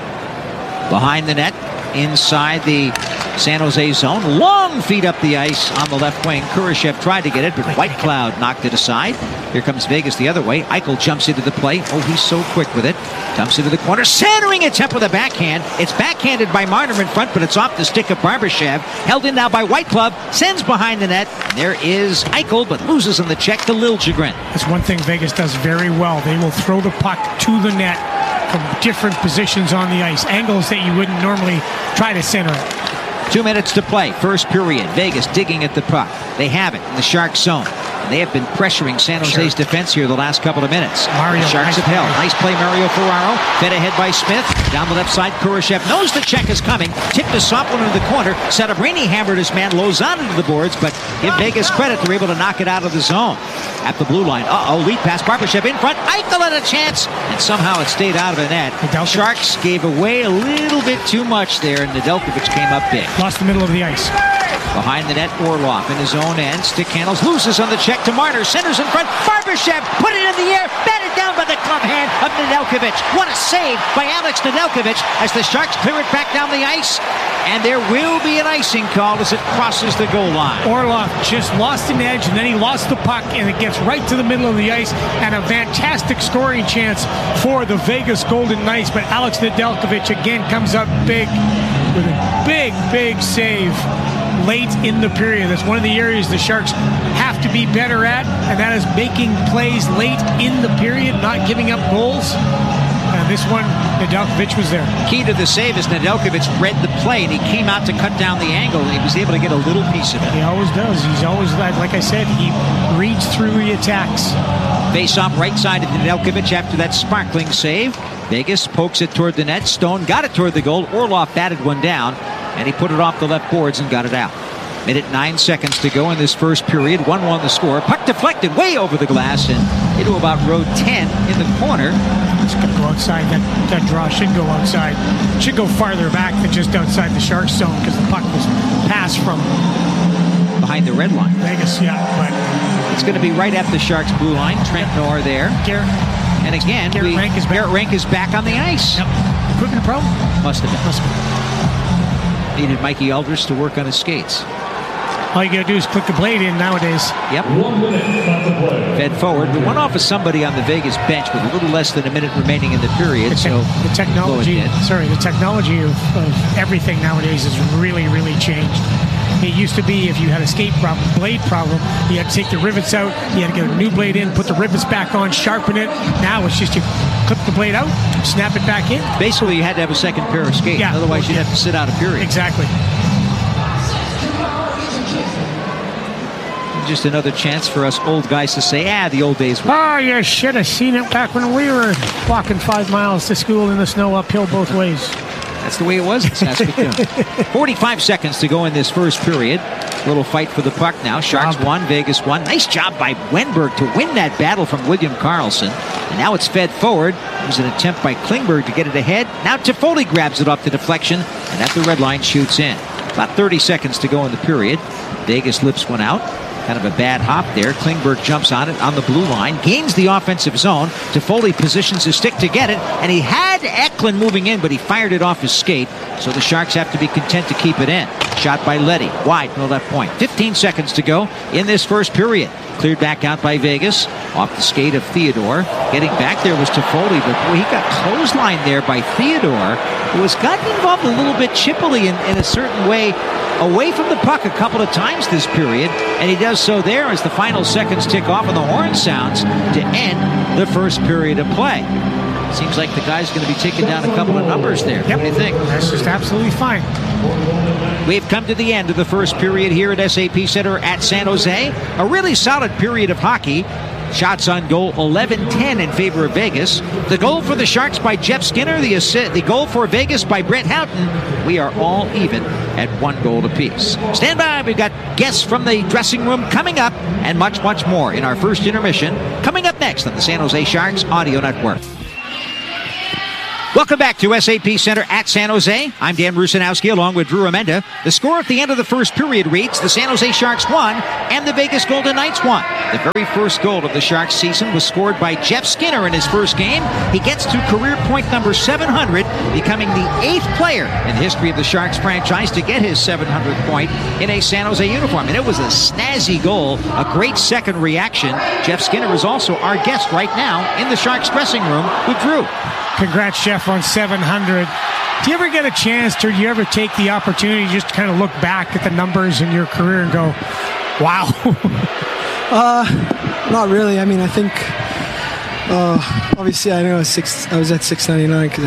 Behind the net, inside the San Jose zone. Long feed up the ice on the left wing. Kurashev tried to get it, but White Cloud knocked it aside. Here comes Vegas the other way. Eichel jumps into the play. Oh, he's so quick with it. Dumps into the corner. Centering attempt with a backhand. It's backhanded by Marner in front, but it's off the stick of Barbashev. Held in now by White Cloud. Sends behind the net. And there is Eichel, but loses in the check to Liljegren. That's one thing Vegas does very well. They will throw the puck to the net from different positions on the ice. Angles that you wouldn't normally try to center it. 2 minutes to play. First period. Vegas digging at the puck. They have it in the Sharks zone. And they have been pressuring San Jose's defense here the last couple of minutes. Mario, the Sharks have held. Nice play, Mario Ferraro. Fed ahead by Smith. Down the left side, Kurashev knows the check is coming. Tipped a soft one into the corner. Celebrini hammered his man Lozano into the boards, but give Vegas credit. They're able to knock it out of the zone. At the blue line. Lead pass. Barbashev in front. Eichel had a chance, and somehow it stayed out of the net. Sharks gave away a little bit too much there, and Nedeljkovic came up big. Lost the middle of the ice. Behind the net, Orlov in his own end. Stick handles, loses on the check to Marner. Centers in front. Barbashev put it in the air. Batted down by the glove hand of Nedeljkovic. What a save by Alex Nedeljkovic as the Sharks clear it back down the ice. And there will be an icing call as it crosses the goal line. Orlov just lost an edge, and then he lost the puck, and it gets right to the middle of the ice. And a fantastic scoring chance for the Vegas Golden Knights. But Alex Nedeljkovic again comes up big with a big save late in the period. That's one of the areas the Sharks have to be better at, and that is making plays late in the period, not giving up goals. And this one, Nedeljkovic was there. Key to the save is Nedeljkovic read the play, and he came out to cut down the angle, and he was able to get a little piece of it. He always does. He's always, like I said, he reads through the attacks. Face off right side of Nedeljkovic after that sparkling save. Vegas pokes it toward the net. Stone got it toward the goal. Orlov batted one down, and he put it off the left boards and got it out. Minute 9 seconds to go in this first period. 1-1 the score. Puck deflected way over the glass and into about row 10 in the corner. It's going to go outside. That draw should go outside. Should go farther back than just outside the Sharks zone because the puck was passed from behind the red line. Vegas, but it's going to be right at the Sharks blue line. Trent Noir there. And again, Garrett Rank is back on the ice. Yep. Equipment problem? Must have been. Needed Mikey Aldridge to work on his skates. All you got to do is click the blade in nowadays. Yep. Fed forward. We went off of somebody on the Vegas bench with a little less than a minute remaining in the period. The technology of everything nowadays has really changed. It used to be if you had a skate problem, blade problem, you had to take the rivets out, you had to get a new blade in, put the rivets back on, sharpen it. Now it's just you clip the blade out, snap it back in. Basically, you had to have a second pair of skates. Yeah. Otherwise, you'd have to sit out a period. Exactly. Just another chance for us old guys to say, the old days. Oh, you should have seen it back when we were walking 5 miles to school in the snow uphill both ways. That's the way it was in Saskatoon. 45 seconds to go in this first period. Little fight for the puck now. Sharks 1, Vegas 1. Nice job by Wenberg to win that battle from William Karlsson. And now it's fed forward. It was an attempt by Klingberg to get it ahead. Now Toffoli grabs it off the deflection, and at the red line shoots in. About 30 seconds to go in the period. Vegas lips one out. Kind of a bad hop there. Klingberg jumps on it on the blue line, gains the offensive zone. Toffoli positions his stick to get it, and he had Eklund moving in, but he fired it off his skate, so the Sharks have to be content to keep it in. Shot by Leddy, wide from the left point. 15 seconds to go in this first period. Cleared back out by Vegas, off the skate of Theodore. Getting back there was Toffoli, but boy, he got clotheslined there by Theodore, who has gotten involved a little bit chippily in a certain way, away from the puck a couple of times this period, and he does so there as the final seconds tick off and the horn sounds to end the first period of play. Seems like the guy's going to be taking down a couple of numbers there. Yep. What do you think? That's just absolutely fine. We've come to the end of the first period here at SAP Center at San Jose. A really solid period of hockey. Shots on goal 11-10 in favor of Vegas. The goal for the Sharks by Jeff Skinner. The goal for Vegas by Brett Houghton. We are all even at 1 goal apiece. Stand by. We've got guests from the dressing room coming up and much, much more in our first intermission. Coming up next on the San Jose Sharks Audio Network. Welcome back to SAP Center at San Jose. I'm Dan Rusanowski along with Drew Amenda. The score at the end of the first period reads the San Jose Sharks won and the Vegas Golden Knights won. The very first goal of the Sharks season was scored by Jeff Skinner in his first game. He gets to career point number 700, becoming the 8th player in the history of the Sharks franchise to get his 700th point in a San Jose uniform. And it was a snazzy goal, a great second reaction. Jeff Skinner is also our guest right now in the Sharks dressing room with Drew. Congrats, Jeff, on 700. Do you ever get a chance, or do you ever take the opportunity just to kind of look back at the numbers in your career and go, wow? Not really. I mean, I think, obviously, I know I was at 699 because I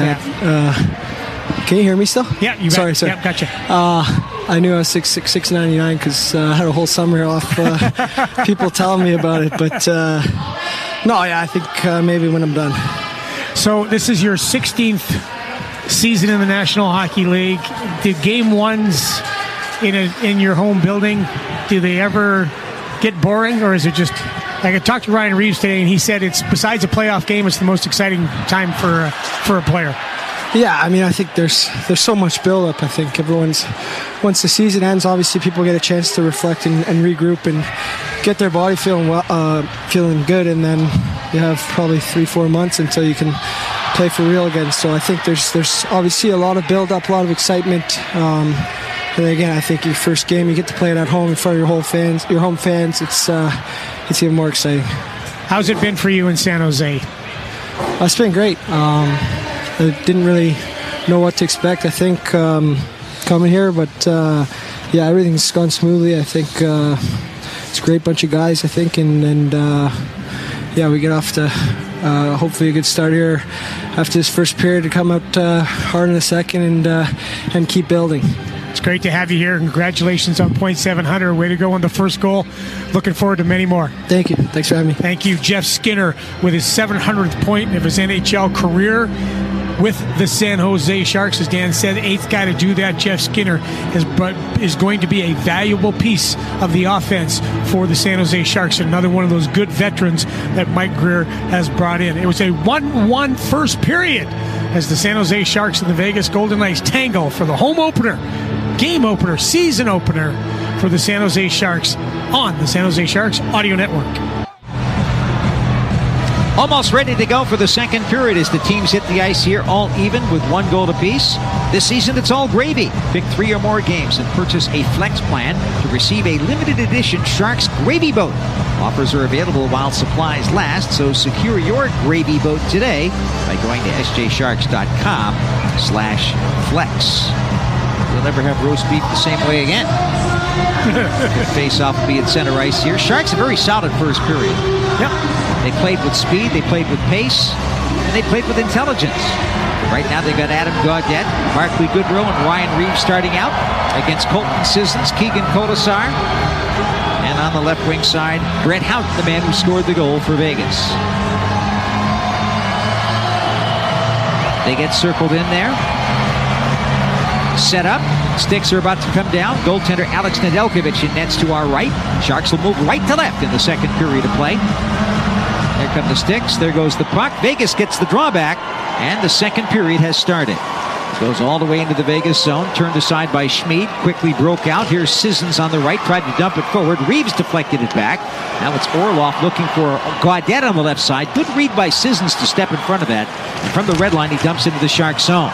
had, can you hear me still? Yeah, you Sorry. Yeah, gotcha. I knew I was 699 because I had a whole summer off people telling me about it. But, no, yeah, I think maybe when I'm done. So this is your 16th season in the National Hockey League. Did game ones in your home building, do they ever get boring, or is it just like I talked to Ryan Reeves today and he said it's besides a playoff game, it's the most exciting time for a player? Yeah, I mean, I think there's so much build-up. I think once the season ends, obviously people get a chance to reflect and regroup and get their body feeling good, and then you have probably 3-4 months until you can play for real again. So I think there's obviously a lot of build-up, a lot of excitement. And again, I think your first game, you get to play it at home in front of your home fans. It's even more exciting. How's it been for you in San Jose? It's been great. I didn't really know what to expect, I think, coming here, but yeah, everything's gone smoothly. I think it's a great bunch of guys, I think, and yeah, we get off to hopefully a good start here after this first period to come out hard in the second and keep building. It's great to have you here. Congratulations on .700. Way to go on the first goal. Looking forward to many more. Thank you. Thanks for having me. Thank you. Jeff Skinner with his 700th point of his NHL career with the San Jose Sharks. As Dan said, 8th guy to do that. Jeff Skinner is going to be a valuable piece of the offense for the San Jose Sharks. Another one of those good veterans that Mike Grier has brought in. It was a 1-1 first period as the San Jose Sharks and the Vegas Golden Knights tangle for the home opener, game opener, season opener for the San Jose Sharks on the San Jose Sharks Audio Network. Almost ready to go for the second period as the teams hit the ice here, all even with 1 goal apiece. This season, it's all gravy. Pick 3 or more games and purchase a flex plan to receive a limited edition Sharks Gravy Boat. Offers are available while supplies last, so secure your Gravy Boat today by going to sjsharks.com/flex. You'll never have roast beef the same way again. Good face-off will be at center ice here. Sharks a very solid first period. Yep. They played with speed, they played with pace, and they played with intelligence. Right now they've got Adam Gaudette, Barclay Goodrow, and Ryan Reeves starting out against Colton Sissons, Keegan Colasar. And on the left wing side, Brett Houghton, the man who scored the goal for Vegas. They get circled in there. Set up. Sticks are about to come down. Goaltender Alex Nedeljkovic in nets to our right. Sharks will move right to left in the second period of play. There come the sticks. There goes the puck. Vegas gets the drawback, and the second period has started. Goes all the way into the Vegas zone. Turned aside by Schmid. Quickly broke out. Here's Sissons on the right. Tried to dump it forward. Reeves deflected it back. Now it's Orlov looking for Gaudette on the left side. Good read by Sissons to step in front of that. And from the red line, he dumps into the Shark zone.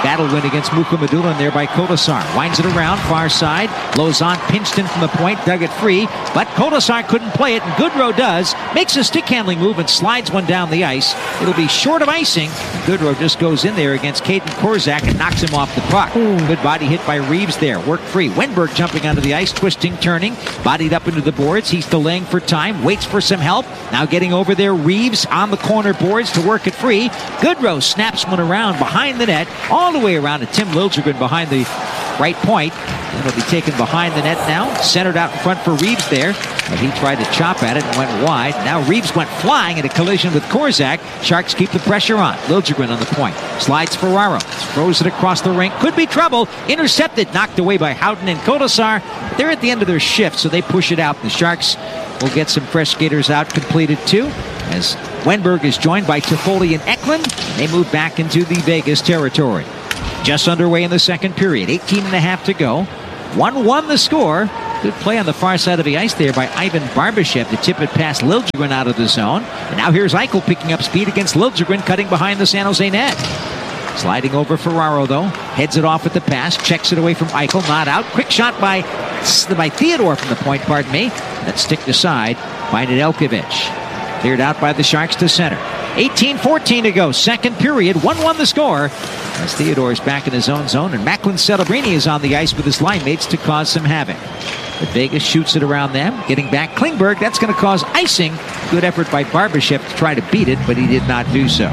Battle win against Mukhamadullin there by Kotasar. Winds it around, far side. Lauzon pinched in from the point, dug it free. But Kotasar couldn't play it, and Goodrow does. Makes a stick handling move and slides one down the ice. It'll be short of icing. Goodrow just goes in there against Caden Korzak and knocks him off the puck. Good body hit by Reeves there. Work free. Wenberg jumping onto the ice, twisting, turning. Bodied up into the boards. He's delaying for time. Waits for some help. Now getting over there. Reeves on the corner boards to work it free. Goodrow snaps one around behind the net. All the way around to Tim Liljegren behind the right point. It'll be taken behind the net now. Centered out in front for Reeves there. But he tried to chop at it and went wide. Now Reeves went flying in a collision with Korzak. Sharks keep the pressure on. Liljegren on the point. Slides Ferraro. Throws it across the rink. Could be trouble. Intercepted. Knocked away by Howden and Kotasar. They're at the end of their shift, so they push it out. The Sharks will get some fresh skaters out completed too, as Wenberg is joined by Toffoli and Eklund. They move back into the Vegas territory. Just underway in the second period. 18.5 to go. 1-1 the score. Good play on the far side of the ice there by Ivan Barbashev to tip it past Liljegren out of the zone. And now here's Eichel picking up speed against Liljegren, cutting behind the San Jose net. Sliding over Ferraro, though. Heads it off at the pass. Checks it away from Eichel. Not out. Quick shot by Theodore from the point, pardon me. That's sticked aside by Nedeljkovic. Cleared out by the Sharks to center. 18-14 to go. Second period. 1-1 the score. As Theodore is back in his own zone, and Macklin Celebrini is on the ice with his line mates to cause some havoc. But Vegas shoots it around them. Getting back Klingberg. That's going to cause icing. Good effort by Barbashev to try to beat it, but he did not do so.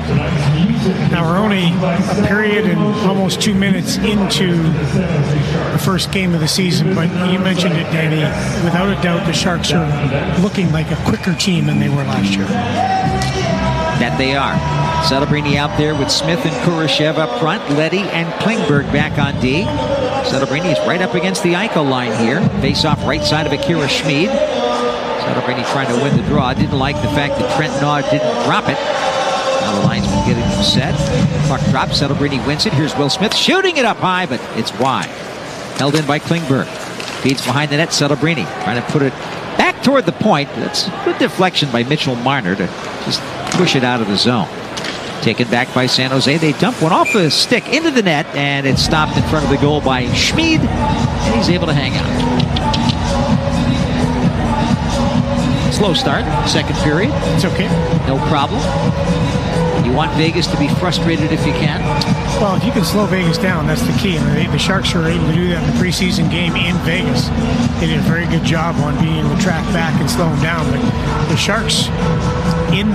Now we're only a period and almost 2 minutes into the first game of the season, but you mentioned it, Danny. Without a doubt, the Sharks are looking like a quicker team than they were last year. That they are. Celebrini out there with Smith and Kurashev up front. Leddy and Klingberg back on D. Celebrini is right up against the Eichel line here. Face off right side of Akira Schmid. Celebrini trying to win the draw. Didn't like the fact that Trent Nod didn't drop it. Now the linesman getting them set. Puck drop. Celebrini wins it. Here's Will Smith shooting it up high, but it's wide. Held in by Klingberg. Feeds behind the net. Celebrini trying to put it back toward the point. That's good deflection by Mitchell Marner to just push it out of the zone. Taken back by San Jose. They dump one off the stick into the net, and it's stopped in front of the goal by Schmid, and he's able to hang out. Slow start, second period. It's okay. No problem. You want Vegas to be frustrated if you can. Well, if you can slow Vegas down, that's the key. And the Sharks were able to do that in the preseason game in Vegas. They did a very good job on being able to track back and slow them down. But the Sharks, in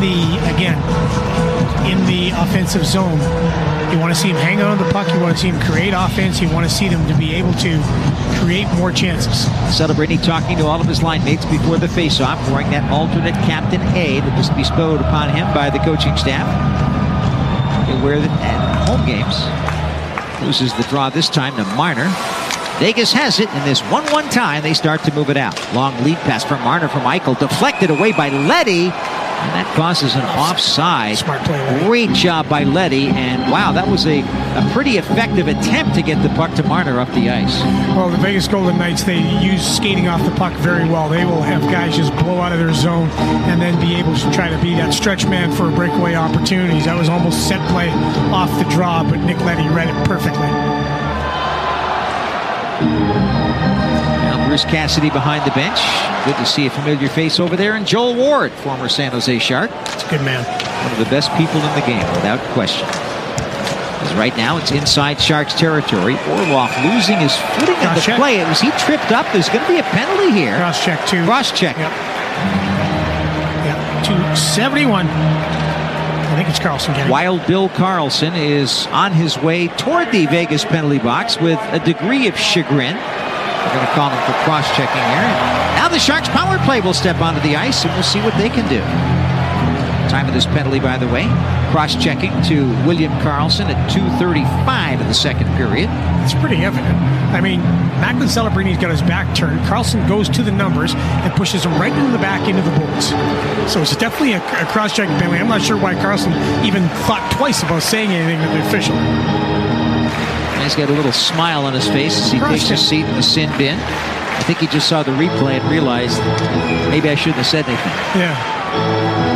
the offensive zone, you want to see them hang on to the puck. You want to see them create offense. You want to see them to be able to create more chances. Celebrini talking to all of his line mates before the face-off, wearing that alternate captain A that was bestowed upon him by the coaching staff. He'll wear it at home games. Loses the draw this time to Marner. Vegas has it in this 1-1 tie. They start to move it out. Long lead pass from Marner from Eichel. Deflected away by Leddy. And that causes an offside. Smart play, Leddy. Great job by Leddy. And wow, that was a pretty effective attempt to get the puck to Marner up the ice. Well, the Vegas Golden Knights, they use skating off the puck very well. They will have guys just blow out of their zone and then be able to try to be that stretch man for breakaway opportunities. That was almost set play off the draw, but Nick Leddy read it perfectly. Now Bruce Cassidy behind the bench. Good to see a familiar face over there. And Joel Ward, former San Jose Shark. It's a good man. One of the best people in the game, without question. Because right now it's inside Sharks territory. Orlov losing his footing on the play. Was he tripped up? There's going to be a penalty here. Cross check, too. Cross check. Yep. 271. I think it's Carlson getting it. Wild Bill Carlson is on his way toward the Vegas penalty box with a degree of chagrin. We're going to call him for cross-checking here. Now the Sharks power play will step onto the ice, and we'll see what they can do. Time of this penalty, by the way. Cross-checking to William Carlson at 2:35 of the second period. It's pretty evident. I mean, Macklin Celebrini's got his back turned. Carlson goes to the numbers and pushes him right into the back into the boards. So it's definitely a cross-checking penalty. I'm not sure why Carlson even thought twice about saying anything to the official. He's got a little smile on his face as he takes his seat in the sin bin. I think he just saw the replay and realized maybe I shouldn't have said anything. Yeah.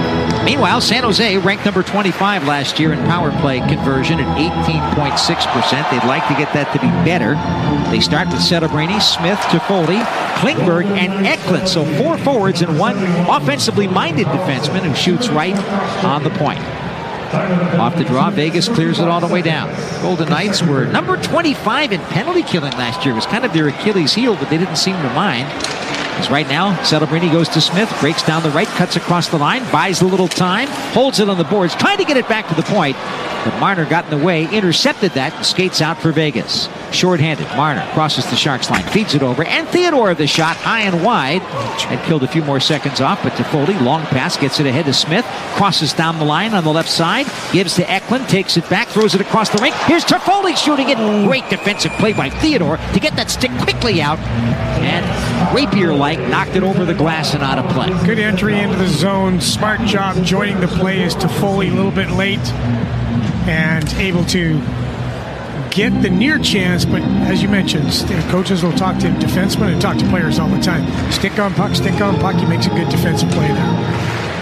Meanwhile, San Jose ranked number 25 last year in power play conversion at 18.6%. They'd like to get that to be better. They start with Setterbrini, Smith, Toffoli, Klingberg, and Eklund. So 4 forwards and 1 offensively minded defenseman who shoots right on the point. Off the draw, Vegas clears it all the way down. Golden Knights were number 25 in penalty killing last year. It was kind of their Achilles heel, but they didn't seem to mind. As right now, Setterbrini goes to Smith, breaks down the right, cuts across the line, buys a little time, holds it on the boards, trying to get it back to the point. But Marner got in the way, intercepted that, and skates out for Vegas. Short-handed, Marner crosses the Sharks line, feeds it over, and Theodore the shot high and wide. And killed a few more seconds off, but Toffoli, long pass, gets it ahead to Smith, crosses down the line on the left side, gives to Eklund, takes it back, throws it across the rink. Here's Toffoli shooting it. Great defensive play by Theodore to get that stick quickly out. And rapier-like knocked it over the glass and out of play. Good entry into the zone. Smart job joining the play as Toffoli a little bit late and able to get the near chance, but as you mentioned, coaches will talk to defensemen and talk to players all the time. Stick on puck, he makes a good defensive play there.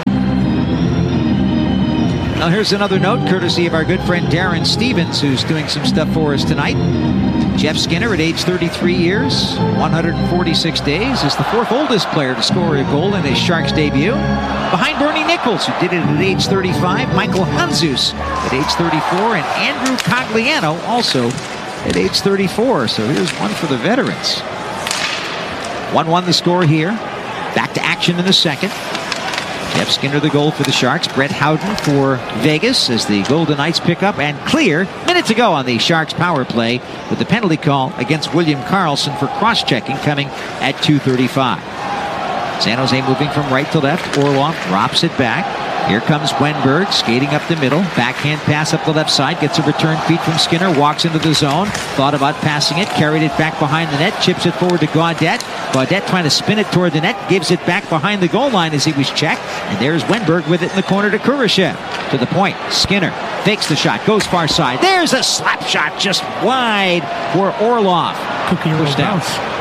Now here's another note, courtesy of our good friend Darren Stevens, who's doing some stuff for us tonight. Jeff Skinner, at age 33 years, 146 days, is the 4th oldest player to score a goal in his Sharks debut. Behind Bernie Nichols, who did it at age 35, Michael Handzus at age 34, and Andrew Cogliano also at age 34. So here's one for the veterans. 1-1 the score here. Back to action in the second. Jeff Skinner the goal for the Sharks. Brett Howden for Vegas as the Golden Knights pick up and clear. Minute to go on the Sharks power play with the penalty call against William Karlsson for cross-checking coming at 2:35. San Jose moving from right to left. Orlov drops it back. Here comes Wenberg skating up the middle. Backhand pass up the left side. Gets a return feed from Skinner. Walks into the zone. Thought about passing it. Carried it back behind the net. Chips it forward to Gaudette. Gaudette trying to spin it toward the net. Gives it back behind the goal line as he was checked. And there's Wenberg with it in the corner to Kurashev. To the point. Skinner fakes the shot. Goes far side. There's a slap shot just wide for Orlov. Pushed out.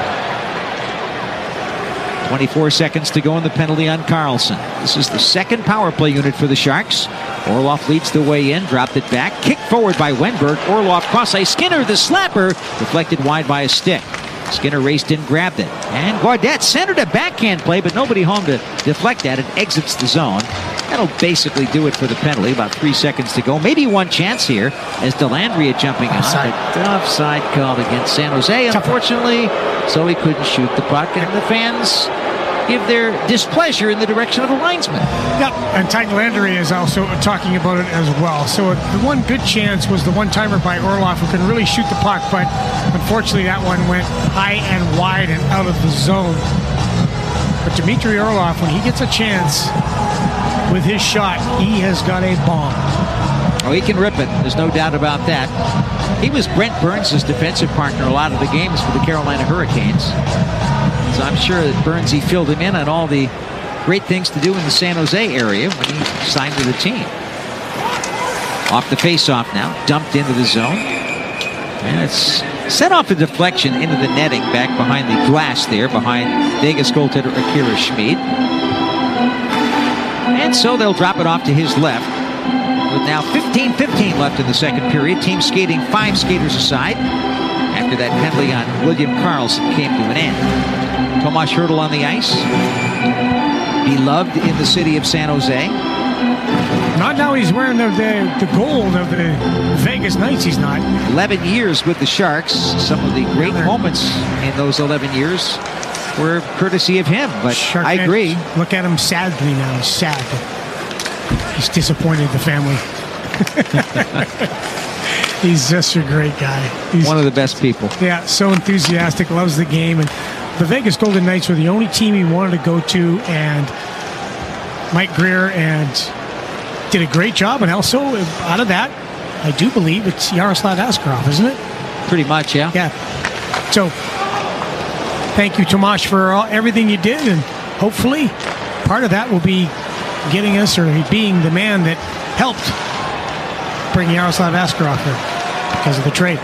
24 seconds to go in the penalty on Karlsson. This is the second power play unit for the Sharks. Orlov leads the way in, dropped it back, kicked forward by Wenberg. Orlov cross ice. Skinner, the slapper, deflected wide by a stick. Skinner raced in, grabbed it. And Gaudette centered a backhand play, but nobody home to deflect that. It exits the zone. That'll basically do it for the penalty. About 3 seconds to go. Maybe one chance here as Dellandrea jumping on. Offside called against San Jose, unfortunately. So he couldn't shoot the puck, and the fans give their displeasure in the direction of the linesman. Yep, and Ty Dellandrea is also talking about it as well. So the one good chance was the one-timer by Orlov, who could really shoot the puck, but unfortunately that one went high and wide and out of the zone. But Dmitry Orlov, when he gets a chance with his shot, he has got a bomb. Oh, he can rip it. There's no doubt about that. He was Brent Burns' defensive partner a lot of the games for the Carolina Hurricanes. So I'm sure that Burnsy filled him in on all the great things to do in the San Jose area when he signed with the team. Off the face-off now, dumped into the zone. And it's set off a deflection into the netting back behind the glass there, behind Vegas goaltender Akira Schmid. And so they'll drop it off to his left. With now 15-15 left in the second period. Team skating 5 skaters aside after that penalty on William Karlsson came to an end. Tomas Hertl on the ice. Beloved in the city of San Jose. Not now he's wearing the gold of the Vegas Knights, he's not. 11 years with the Sharks. Some of the great moments in those 11 years were courtesy of him, but Shark I agree. Look at him sadly now. He's sad. He's disappointed the family. He's just a great guy. He's one of the best people. Yeah, so enthusiastic, loves the game. And the Vegas Golden Knights were the only team he wanted to go to, and Mike Greer did a great job. And also, out of that, I do believe it's Yaroslav Askarov, isn't it? Pretty much, yeah. Yeah. So, thank you, Tomas, for everything you did, and hopefully part of that will be getting us, or being the man that helped bring Yaroslav Askarov here because of the trade.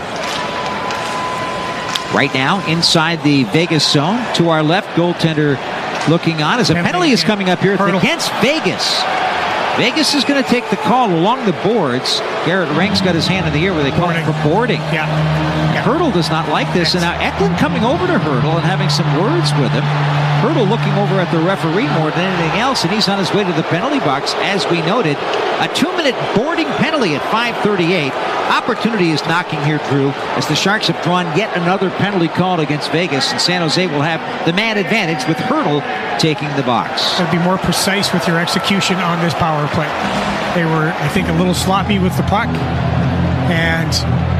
Right now, inside the Vegas zone, to our left, goaltender looking on as a penalty is coming up here. It's against Vegas. Vegas is going to take the call along the boards. Garrett Rank's got his hand in the air where they call it for boarding. Yeah. Hurdle does not like this, and now Eklund coming over to Hurdle and having some words with him. Hurdle looking over at the referee more than anything else, and he's on his way to the penalty box. As we noted, a 2-minute boarding penalty at 5:38. Opportunity is knocking here, Drew, as the Sharks have drawn yet another penalty called against Vegas, and San Jose will have the man advantage with Hurdle taking the box. So be more precise with your execution on this power play. They were, I think, a little sloppy with the puck, and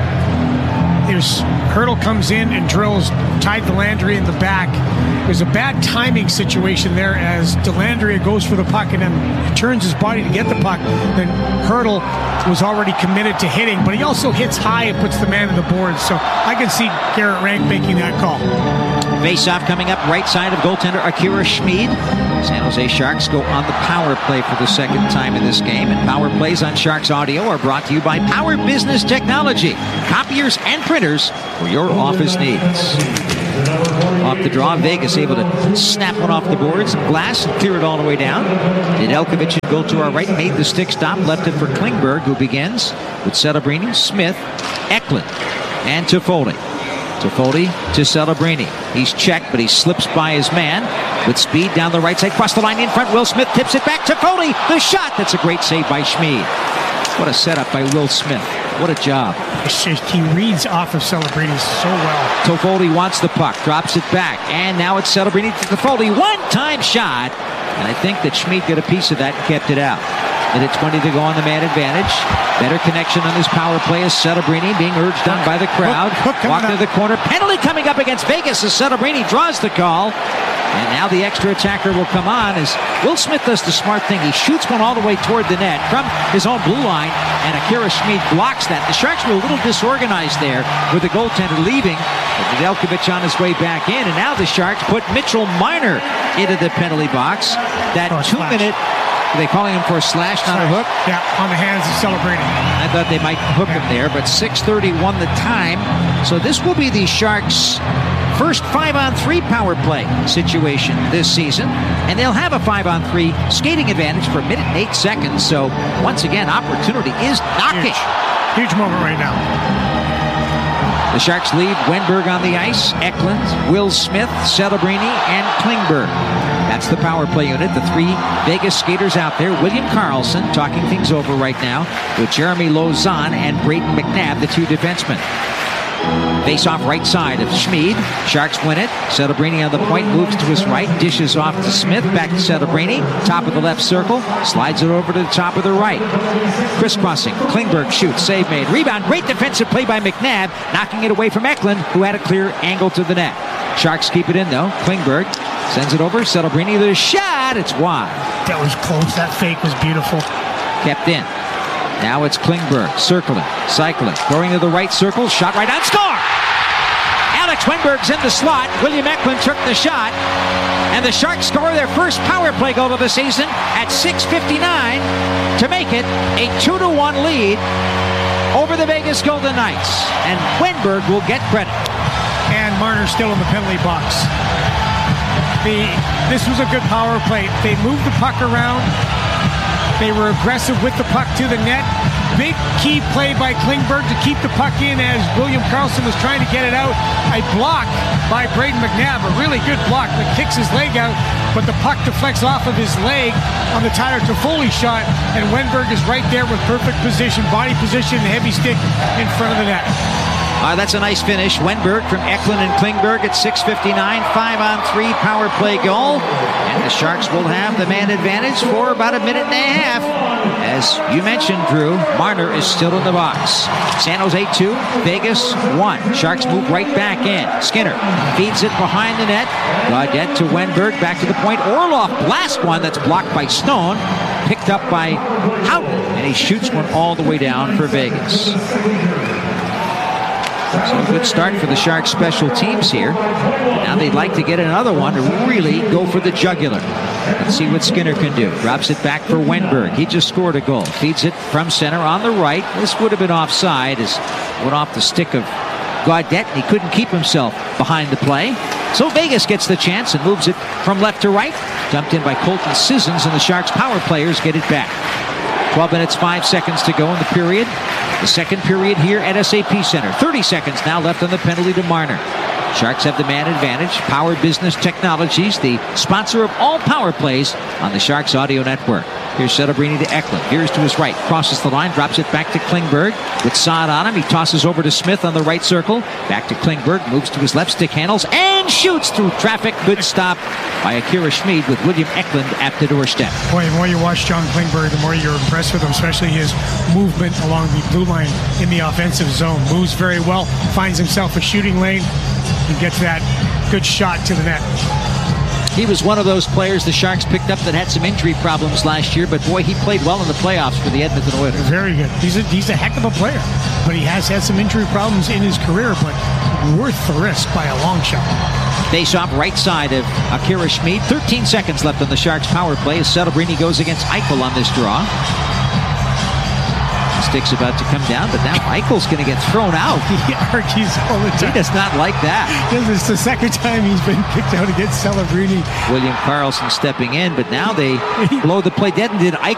Hurdle comes in and drills Ty Dellandrea in the back. There's a bad timing situation there as Dellandrea goes for the puck and then turns his body to get the puck. Then Hurdle was already committed to hitting, but he also hits high and puts the man in the board. So I can see Garrett Rank making that call. Face-off coming up right side of goaltender Akira Schmid. San Jose Sharks go on the power play for the second time in this game. And power plays on Sharks Audio are brought to you by Power Business Technology. Copiers and printers for your office needs. Off the draw, Vegas able to snap one off the boards and glass and clear it all the way down. Nedeljkovic go to our right, made the stick stop, left it for Klingberg, who begins with Celebrini, Smith, Eklund, and Toffoli. Toffoli to Celebrini. He's checked, but he slips by his man with speed down the right side. Cross the line in front. Will Smith tips it back. Toffoli, the shot. That's a great save by Schmid. What a setup by Will Smith. What a job. He reads off of Celebrini so well. Toffoli wants the puck, drops it back, and now it's Celebrini to Toffoli. One-time shot, and I think that Schmid got a piece of that and kept it out. Minute 20 to go on the man advantage. Better connection on this power play as Celebrini being urged on by the crowd. Walk to the corner. Penalty coming up against Vegas as Celebrini draws the call. And now the extra attacker will come on as Will Smith does the smart thing. He shoots one all the way toward the net from his own blue line, and Akira Schmid blocks that. The Sharks were a little disorganized there with the goaltender leaving. Nedeljkovic on his way back in, and now the Sharks put Mitchell Marner into the penalty box. That 2-minute... Are they calling him for a slash, not a hook? Yeah, on the hands of Celebrini. I thought they might hook him there, but 6:31 the time. So this will be the Sharks' first 5-on-3 power play situation this season, and they'll have a 5-on-3 skating advantage for a minute and 8 seconds. So once again, opportunity is knocking. Huge moment right now. The Sharks leave Wenberg on the ice, Eklund, Will Smith, Celebrini, and Klingberg. That's the power play unit. The three Vegas skaters out there. William Karlsson talking things over right now with Jeremy Lauzon and Brayden McNabb, the two defensemen. Face off right side of Schmid. Sharks win it. Celebrini on the point, moves to his right, dishes off to Smith, back to Celebrini, top of the left circle, slides it over to the top of the right. Crisscrossing, Klingberg shoots, save made, rebound, great defensive play by McNabb, knocking it away from Eklund, who had a clear angle to the net. Sharks keep it in though. Klingberg sends it over, Celebrini, the shot, it's wide. That was close, that fake was beautiful. Kept in. Now it's Klingberg, circling, cycling, going to the right circle, shot right on, score! Alex Wenberg's in the slot, William Eklund took the shot, and the Sharks score their first power play goal of the season at 6:59 to make it a 2-1 lead over the Vegas Golden Knights. And Wenberg will get credit. And Marner's still in the penalty box. This was a good power play. They moved the puck around. They were aggressive with the puck to the net. Big key play by Klingberg to keep the puck in as William Karlsson was trying to get it out. A block by Brayden McNabb, a really good block that kicks his leg out, but the puck deflects off of his leg on the Tyler Toffoli shot, and Wenberg is right there with perfect position, body position, heavy stick in front of the net. That's a nice finish. Wenberg from Eklund and Klingberg at 6:59, 5-on-3 power play goal. And the Sharks will have the man advantage for about a minute and a half. As you mentioned, Drew, Marner is still in the box. San Jose 2, Vegas 1. Sharks move right back in. Skinner feeds it behind the net. Gaudette to Wenberg, back to the point. Orlov blasts one that's blocked by Stone. Picked up by Houghton, and he shoots one all the way down for Vegas. So a good start for the Sharks special teams here. Now they'd like to get another one to really go for the jugular. Let's see what Skinner can do. Drops it back for Wenberg. He just scored a goal. Feeds it from center on the right. This would have been offside as it went off the stick of Gaudette, and he couldn't keep himself behind the play. So Vegas gets the chance and moves it from left to right. Dumped in by Colton Sissons, and the Sharks power players get it back. 12 minutes, 5 seconds to go in the period. The second period here at SAP Center. 30 seconds now left on the penalty to Marner. Sharks have the man advantage. Power Business Technologies, the sponsor of all power plays on the Sharks Audio Network. Here's Celebrini to Eklund. Here's to his right. Crosses the line. Drops it back to Klingberg. With Saad on him. He tosses over to Smith on the right circle. Back to Klingberg. Moves to his left. Stick handles. And shoots through traffic. Good stop by Akira Schmid with William Eklund at the doorstep. Boy, the more you watch John Klingberg, the more you're impressed with him, especially his movement along the blue line in the offensive zone. Moves very well. Finds himself a shooting lane. And gets that good shot to the net. He was one of those players the Sharks picked up that had some injury problems last year, but boy, he played well in the playoffs for the Edmonton Oilers. Very good. He's a heck of a player, but he has had some injury problems in his career, but worth the risk by a long shot. Face off right side of Akira Schmid. 13 seconds left on the Sharks power play as Celebrini goes against Eichel on this draw. Stick's about to come down, but now Eichel's going to get thrown out. He argues all the time. He does not like that. This is the second time he's been kicked out against Celebrini. William Karlsson stepping in, but now they blow the play dead, and did Eichel